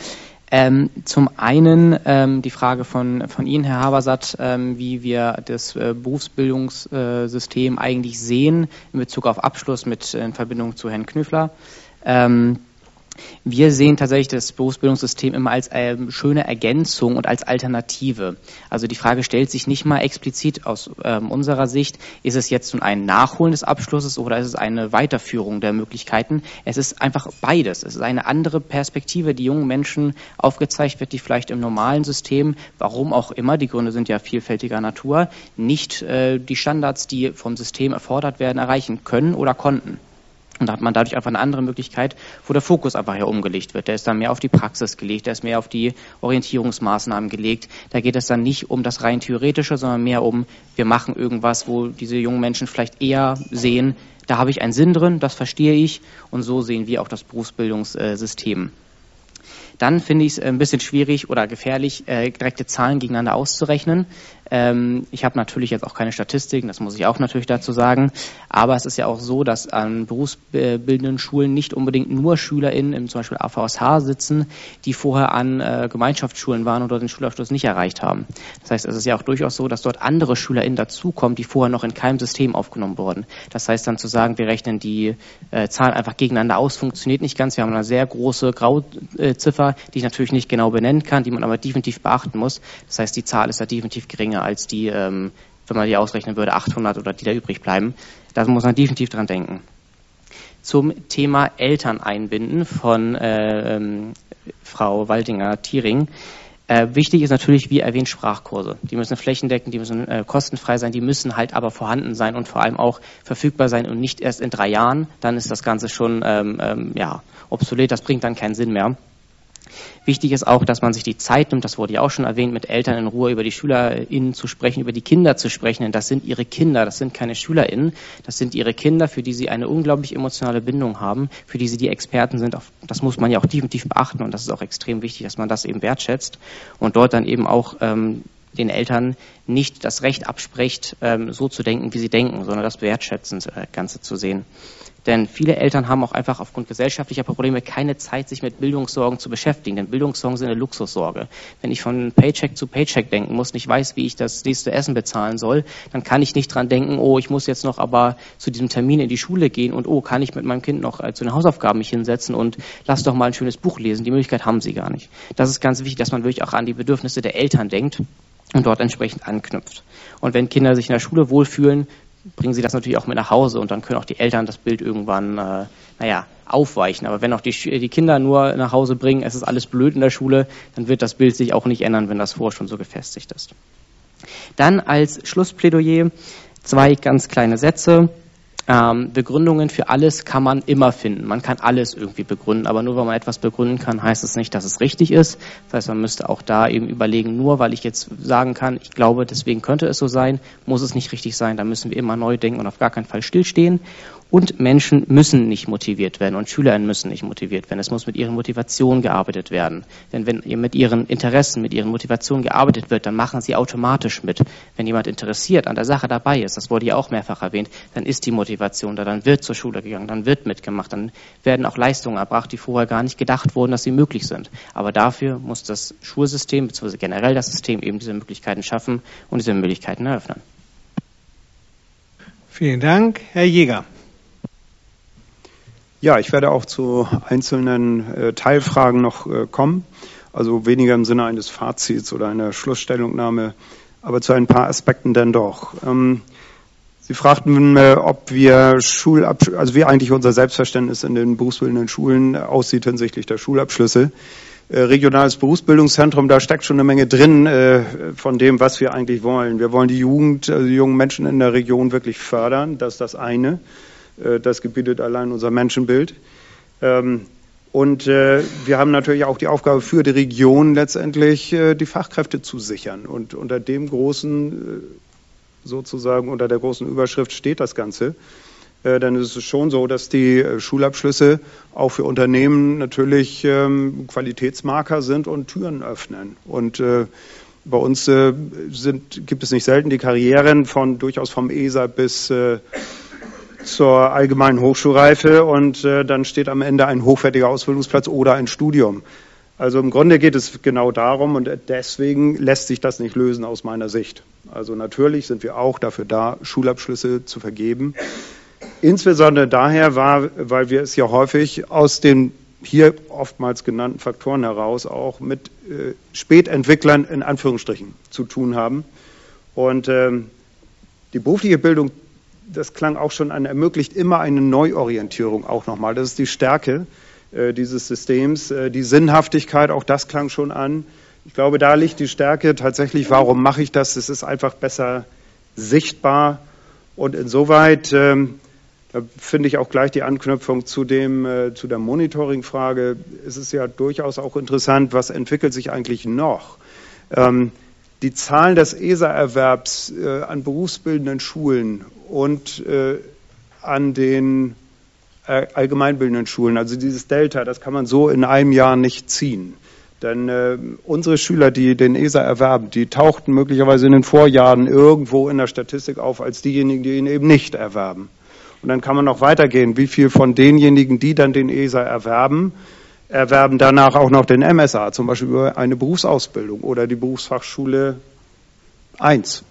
Zum einen die Frage von Ihnen, Herr Habersatt, wie wir das Berufsbildungssystem eigentlich sehen in Bezug auf Abschluss in Verbindung zu Herrn Knüffler. Wir sehen tatsächlich das Berufsbildungssystem immer als schöne Ergänzung und als Alternative. Also die Frage stellt sich nicht mal explizit aus unserer Sicht, ist es jetzt nun ein Nachholen des Abschlusses oder ist es eine Weiterführung der Möglichkeiten? Es ist einfach beides. Es ist eine andere Perspektive, die jungen Menschen aufgezeigt wird, die vielleicht im normalen System, warum auch immer, die Gründe sind ja vielfältiger Natur, nicht die Standards, die vom System erfordert werden, erreichen können oder konnten. Und da hat man dadurch einfach eine andere Möglichkeit, wo der Fokus einfach hier umgelegt wird. Der ist dann mehr auf die Praxis gelegt, der ist mehr auf die Orientierungsmaßnahmen gelegt. Da geht es dann nicht um das rein Theoretische, sondern mehr um, wir machen irgendwas, wo diese jungen Menschen vielleicht eher sehen, da habe ich einen Sinn drin, das verstehe ich. Und so sehen wir auch das Berufsbildungssystem. Dann finde ich es ein bisschen schwierig oder gefährlich, direkte Zahlen gegeneinander auszurechnen. Ich habe natürlich jetzt auch keine Statistiken, das muss ich auch natürlich dazu sagen, aber es ist ja auch so, dass an berufsbildenden Schulen nicht unbedingt nur SchülerInnen im zum Beispiel AVSH sitzen, die vorher an Gemeinschaftsschulen waren und dort den Schulabschluss nicht erreicht haben. Das heißt, es ist ja auch durchaus so, dass dort andere SchülerInnen dazukommen, die vorher noch in keinem System aufgenommen wurden. Das heißt dann zu sagen, wir rechnen die Zahlen einfach gegeneinander aus, funktioniert nicht ganz. Wir haben eine sehr große Grauziffer, die ich natürlich nicht genau benennen kann, die man aber definitiv beachten muss. Das heißt, die Zahl ist da definitiv geringer als die, wenn man die ausrechnen würde, 800 oder die da übrig bleiben. Da muss man definitiv dran denken. Zum Thema Eltern einbinden von Frau Waldinger-Thiering. Wichtig ist natürlich, wie erwähnt, Sprachkurse. Die müssen flächendeckend, die müssen kostenfrei sein, die müssen halt aber vorhanden sein und vor allem auch verfügbar sein und nicht erst in 3 Jahren. Dann ist das Ganze schon obsolet, das bringt dann keinen Sinn mehr. Wichtig ist auch, dass man sich die Zeit nimmt, das wurde ja auch schon erwähnt, mit Eltern in Ruhe über die SchülerInnen zu sprechen, über die Kinder zu sprechen, denn das sind ihre Kinder, das sind keine SchülerInnen, das sind ihre Kinder, für die sie eine unglaublich emotionale Bindung haben, für die sie die Experten sind, das muss man ja auch definitiv beachten und das ist auch extrem wichtig, dass man das eben wertschätzt und dort dann eben auch den Eltern nicht das Recht abspricht, so zu denken, wie sie denken, sondern das wertschätzend Ganze zu sehen. Denn viele Eltern haben auch einfach aufgrund gesellschaftlicher Probleme keine Zeit, sich mit Bildungssorgen zu beschäftigen. Denn Bildungssorgen sind eine Luxussorge. Wenn ich von Paycheck zu Paycheck denken muss, nicht weiß, wie ich das nächste Essen bezahlen soll, dann kann ich nicht dran denken, oh, ich muss jetzt noch aber zu diesem Termin in die Schule gehen und oh, kann ich mit meinem Kind noch zu den Hausaufgaben mich hinsetzen und lass doch mal ein schönes Buch lesen. Die Möglichkeit haben sie gar nicht. Das ist ganz wichtig, dass man wirklich auch an die Bedürfnisse der Eltern denkt und dort entsprechend anknüpft. Und wenn Kinder sich in der Schule wohlfühlen, bringen sie das natürlich auch mit nach Hause und dann können auch die Eltern das Bild irgendwann, aufweichen. Aber wenn auch die Kinder nur nach Hause bringen, es ist alles blöd in der Schule, dann wird das Bild sich auch nicht ändern, wenn das vorher schon so gefestigt ist. Dann als Schlussplädoyer 2 ganz kleine Sätze. Begründungen für alles kann man immer finden. Man kann alles irgendwie begründen, aber nur weil man etwas begründen kann, heißt es nicht, dass es richtig ist. Das heißt, man müsste auch da eben überlegen, nur weil ich jetzt sagen kann, ich glaube, deswegen könnte es so sein, muss es nicht richtig sein. Da müssen wir immer neu denken und auf gar keinen Fall stillstehen. Und Menschen müssen nicht motiviert werden und SchülerInnen müssen nicht motiviert werden. Es muss mit ihren Motivationen gearbeitet werden. Denn wenn mit ihren Interessen, mit ihren Motivationen gearbeitet wird, dann machen sie automatisch mit. Wenn jemand interessiert an der Sache dabei ist, das wurde ja auch mehrfach erwähnt, dann ist die Motivation da, dann wird zur Schule gegangen, dann wird mitgemacht, dann werden auch Leistungen erbracht, die vorher gar nicht gedacht wurden, dass sie möglich sind. Aber dafür muss das Schulsystem bzw. generell das System eben diese Möglichkeiten schaffen und diese Möglichkeiten eröffnen. Vielen Dank. Herr Jäger. Ja, ich werde auch zu einzelnen Teilfragen noch kommen, also weniger im Sinne eines Fazits oder einer Schlussstellungnahme, aber zu ein paar Aspekten dann doch. Sie fragten, ob wir also wie eigentlich unser Selbstverständnis in den berufsbildenden Schulen aussieht hinsichtlich der Schulabschlüsse. Regionales Berufsbildungszentrum, da steckt schon eine Menge drin von dem, was wir eigentlich wollen. Wir wollen die Jugend, also die jungen Menschen in der Region wirklich fördern, das ist das eine. Das gebietet allein unser Menschenbild. Und wir haben natürlich auch die Aufgabe für die Region letztendlich die Fachkräfte zu sichern. Und unter dem großen, sozusagen unter der großen Überschrift steht das Ganze. Dann ist es schon so, dass die Schulabschlüsse auch für Unternehmen natürlich Qualitätsmarker sind und Türen öffnen. Und bei uns gibt es nicht selten die Karrieren durchaus vom ESA bis zur allgemeinen Hochschulreife und dann steht am Ende ein hochwertiger Ausbildungsplatz oder ein Studium. Also im Grunde geht es genau darum und deswegen lässt sich das nicht lösen aus meiner Sicht. Also natürlich sind wir auch dafür da, Schulabschlüsse zu vergeben. Insbesondere daher weil wir es ja häufig aus den hier oftmals genannten Faktoren heraus auch mit Spätentwicklern in Anführungsstrichen zu tun haben. Und die berufliche Bildung, das klang auch schon an, ermöglicht immer eine Neuorientierung auch nochmal. Das ist die Stärke dieses Systems. Die Sinnhaftigkeit, auch das klang schon an. Ich glaube, da liegt die Stärke tatsächlich, warum mache ich das? Es ist einfach besser sichtbar. Und insoweit da finde ich auch gleich die Anknüpfung zu der Monitoring-Frage. Es ist ja durchaus auch interessant, was entwickelt sich eigentlich noch? Die Zahlen des ESA-Erwerbs an berufsbildenden Schulen und an den allgemeinbildenden Schulen, also dieses Delta, das kann man so in einem Jahr nicht ziehen. Denn unsere Schüler, die den ESA erwerben, die tauchten möglicherweise in den Vorjahren irgendwo in der Statistik auf als diejenigen, die ihn eben nicht erwerben. Und dann kann man noch weitergehen, wie viel von denjenigen, die dann den ESA erwerben danach auch noch den MSA, zum Beispiel über eine Berufsausbildung oder die Berufsfachschule 1.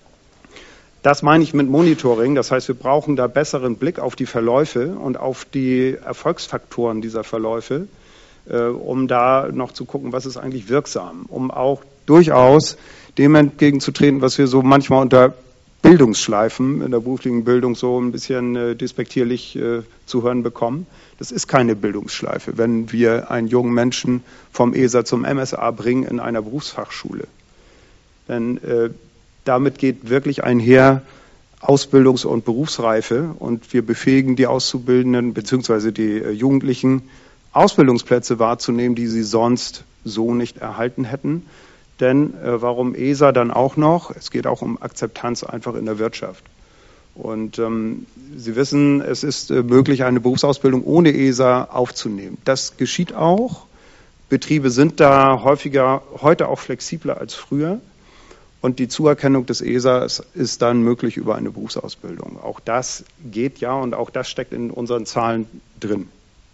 Das meine ich mit Monitoring. Das heißt, wir brauchen da besseren Blick auf die Verläufe und auf die Erfolgsfaktoren dieser Verläufe, um da noch zu gucken, was ist eigentlich wirksam, um auch durchaus dem entgegenzutreten, was wir so manchmal unter Bildungsschleifen in der beruflichen Bildung so ein bisschen despektierlich zu hören bekommen. Das ist keine Bildungsschleife, wenn wir einen jungen Menschen vom ESA zum MSA bringen in einer Berufsfachschule. Denn damit geht wirklich einher Ausbildungs- und Berufsreife und wir befähigen die Auszubildenden bzw. die Jugendlichen Ausbildungsplätze wahrzunehmen, die sie sonst so nicht erhalten hätten. Denn warum ESA dann auch noch? Es geht auch um Akzeptanz einfach in der Wirtschaft. Und Sie wissen, es ist möglich, eine Berufsausbildung ohne ESA aufzunehmen. Das geschieht auch. Betriebe sind da heute auch flexibler als früher. Und die Zuerkennung des ESA ist dann möglich über eine Berufsausbildung. Auch das geht ja und auch das steckt in unseren Zahlen drin.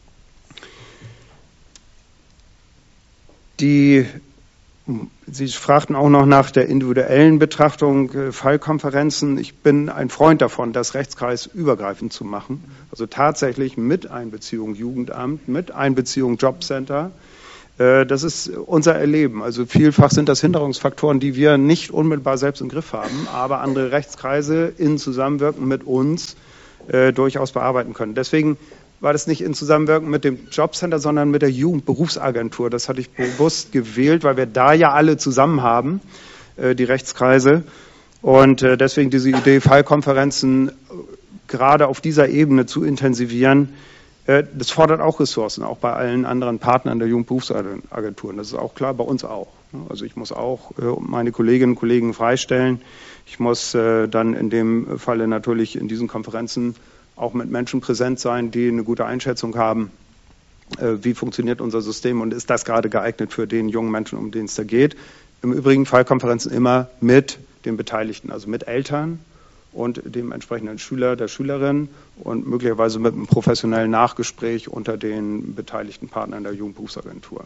Sie fragten auch noch nach der individuellen Betrachtung, Fallkonferenzen. Ich bin ein Freund davon, das rechtskreisübergreifend zu machen. Also tatsächlich mit Einbeziehung Jugendamt, mit Einbeziehung Jobcenter. Das ist unser Erleben. Also vielfach sind das Hinderungsfaktoren, die wir nicht unmittelbar selbst im Griff haben, aber andere Rechtskreise in Zusammenwirken mit uns durchaus bearbeiten können. Deswegen war das nicht in Zusammenwirken mit dem Jobcenter, sondern mit der Jugendberufsagentur. Das hatte ich bewusst gewählt, weil wir da ja alle zusammen haben, die Rechtskreise. Und deswegen diese Idee, Fallkonferenzen gerade auf dieser Ebene zu intensivieren, das fordert auch Ressourcen, auch bei allen anderen Partnern der Jugendberufsagenturen. Das ist auch klar, bei uns auch. Also ich muss auch meine Kolleginnen und Kollegen freistellen. Ich muss dann in dem Falle natürlich in diesen Konferenzen auch mit Menschen präsent sein, die eine gute Einschätzung haben, wie funktioniert unser System und ist das gerade geeignet für den jungen Menschen, um den es da geht. Im Übrigen Fallkonferenzen immer mit den Beteiligten, also mit Eltern und dem entsprechenden Schüler, der Schülerin und möglicherweise mit einem professionellen Nachgespräch unter den beteiligten Partnern der Jugendberufsagentur.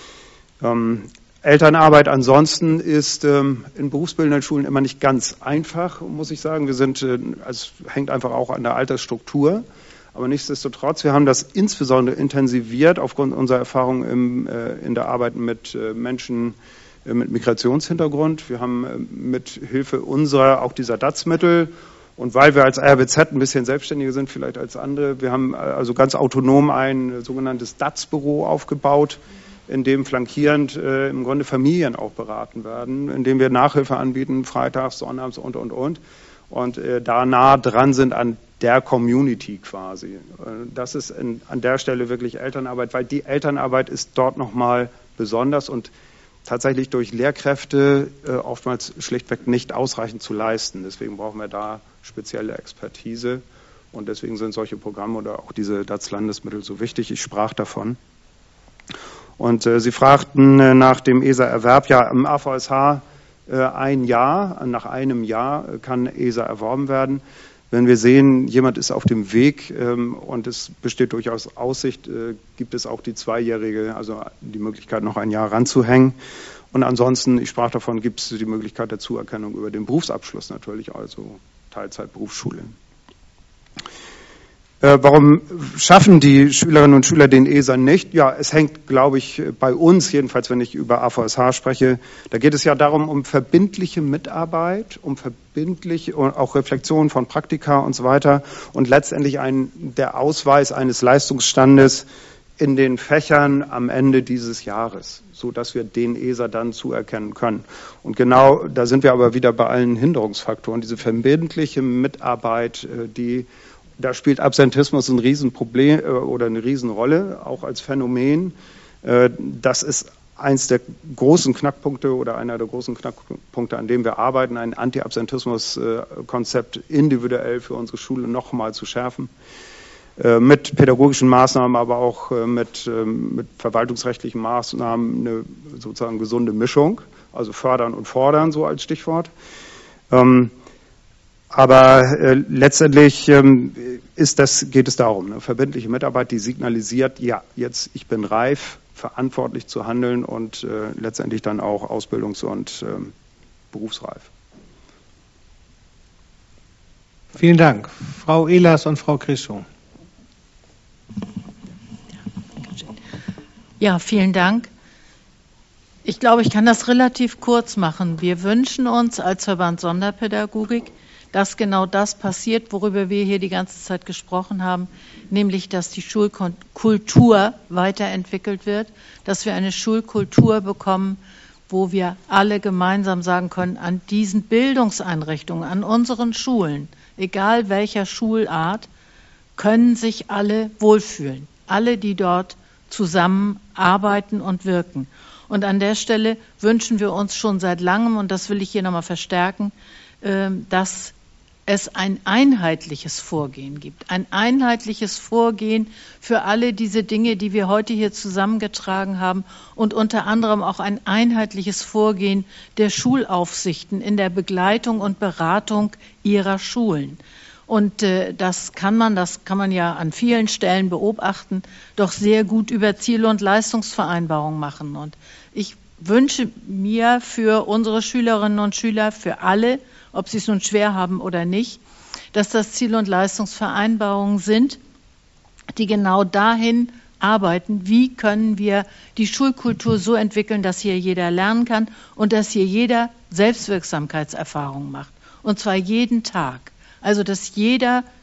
Elternarbeit ansonsten ist in berufsbildenden Schulen immer nicht ganz einfach, muss ich sagen. Es hängt einfach auch an der Altersstruktur. Aber nichtsdestotrotz, wir haben das insbesondere intensiviert aufgrund unserer Erfahrung in der Arbeit mit Menschen mit Migrationshintergrund. Wir haben mit Hilfe unserer, auch dieser DATS-Mittel und weil wir als RBZ ein bisschen selbstständiger sind vielleicht als andere, wir haben also ganz autonom ein sogenanntes DATS-Büro aufgebaut, in dem flankierend im Grunde Familien auch beraten werden, in dem wir Nachhilfe anbieten, freitags, sonnabends und da nah dran sind an der Community quasi. Das ist an der Stelle wirklich Elternarbeit, weil die Elternarbeit ist dort nochmal besonders und tatsächlich durch Lehrkräfte oftmals schlichtweg nicht ausreichend zu leisten. Deswegen brauchen wir da spezielle Expertise und deswegen sind solche Programme oder auch diese DATS-Landesmittel so wichtig. Ich sprach davon. Und Sie fragten nach dem ESA-Erwerb. Ja, im AVSH nach einem Jahr kann ESA erworben werden. Wenn wir sehen, jemand ist auf dem Weg und es besteht durchaus Aussicht, gibt es auch die zweijährige, also die Möglichkeit, noch ein Jahr ranzuhängen. Und ansonsten, ich sprach davon, gibt es die Möglichkeit der Zuerkennung über den Berufsabschluss natürlich, also Teilzeitberufsschule. Warum schaffen die Schülerinnen und Schüler den ESA nicht? Ja, es hängt, glaube ich, bei uns, jedenfalls wenn ich über AVSH spreche, da geht es ja darum, um verbindliche Mitarbeit, um verbindliche und auch Reflexion von Praktika und so weiter und letztendlich der Ausweis eines Leistungsstandes in den Fächern am Ende dieses Jahres, sodass wir den ESA dann zuerkennen können. Und genau da sind wir aber wieder bei allen Hinderungsfaktoren, diese verbindliche Mitarbeit, da spielt Absentismus ein Riesenproblem oder eine Riesenrolle, auch als Phänomen. Das ist eins der großen Knackpunkte oder einer der großen Knackpunkte, an dem wir arbeiten, ein Anti-Absentismus-Konzept individuell für unsere Schule nochmal zu schärfen. Mit pädagogischen Maßnahmen, aber auch mit verwaltungsrechtlichen Maßnahmen eine sozusagen gesunde Mischung, also fördern und fordern, so als Stichwort. Aber letztendlich geht es darum, eine verbindliche Mitarbeit, die signalisiert, ja, jetzt ich bin reif, verantwortlich zu handeln und letztendlich dann auch ausbildungs- und berufsreif. Vielen Dank. Frau Ehlers und Frau Krischow. Ja, vielen Dank. Ich glaube, ich kann das relativ kurz machen. Wir wünschen uns als Verband Sonderpädagogik, dass genau das passiert, worüber wir hier die ganze Zeit gesprochen haben, nämlich, dass die Schulkultur weiterentwickelt wird, dass wir eine Schulkultur bekommen, wo wir alle gemeinsam sagen können, an diesen Bildungseinrichtungen, an unseren Schulen, egal welcher Schulart, können sich alle wohlfühlen. Alle, die dort zusammenarbeiten und wirken. Und an der Stelle wünschen wir uns schon seit langem, und das will ich hier nochmal verstärken, dass es ein einheitliches Vorgehen gibt. Ein einheitliches Vorgehen für alle diese Dinge, die wir heute hier zusammengetragen haben, und unter anderem auch ein einheitliches Vorgehen der Schulaufsichten in der Begleitung und Beratung ihrer Schulen. Und das kann man ja an vielen Stellen beobachten, doch sehr gut über Ziel- und Leistungsvereinbarungen machen. Und ich wünsche mir für unsere Schülerinnen und Schüler, für alle, ob sie es nun schwer haben oder nicht, dass das Ziel- und Leistungsvereinbarungen sind, die genau dahin arbeiten, wie können wir die Schulkultur so entwickeln, dass hier jeder lernen kann und dass hier jeder Selbstwirksamkeitserfahrungen macht. Und zwar jeden Tag. Also, dass jeder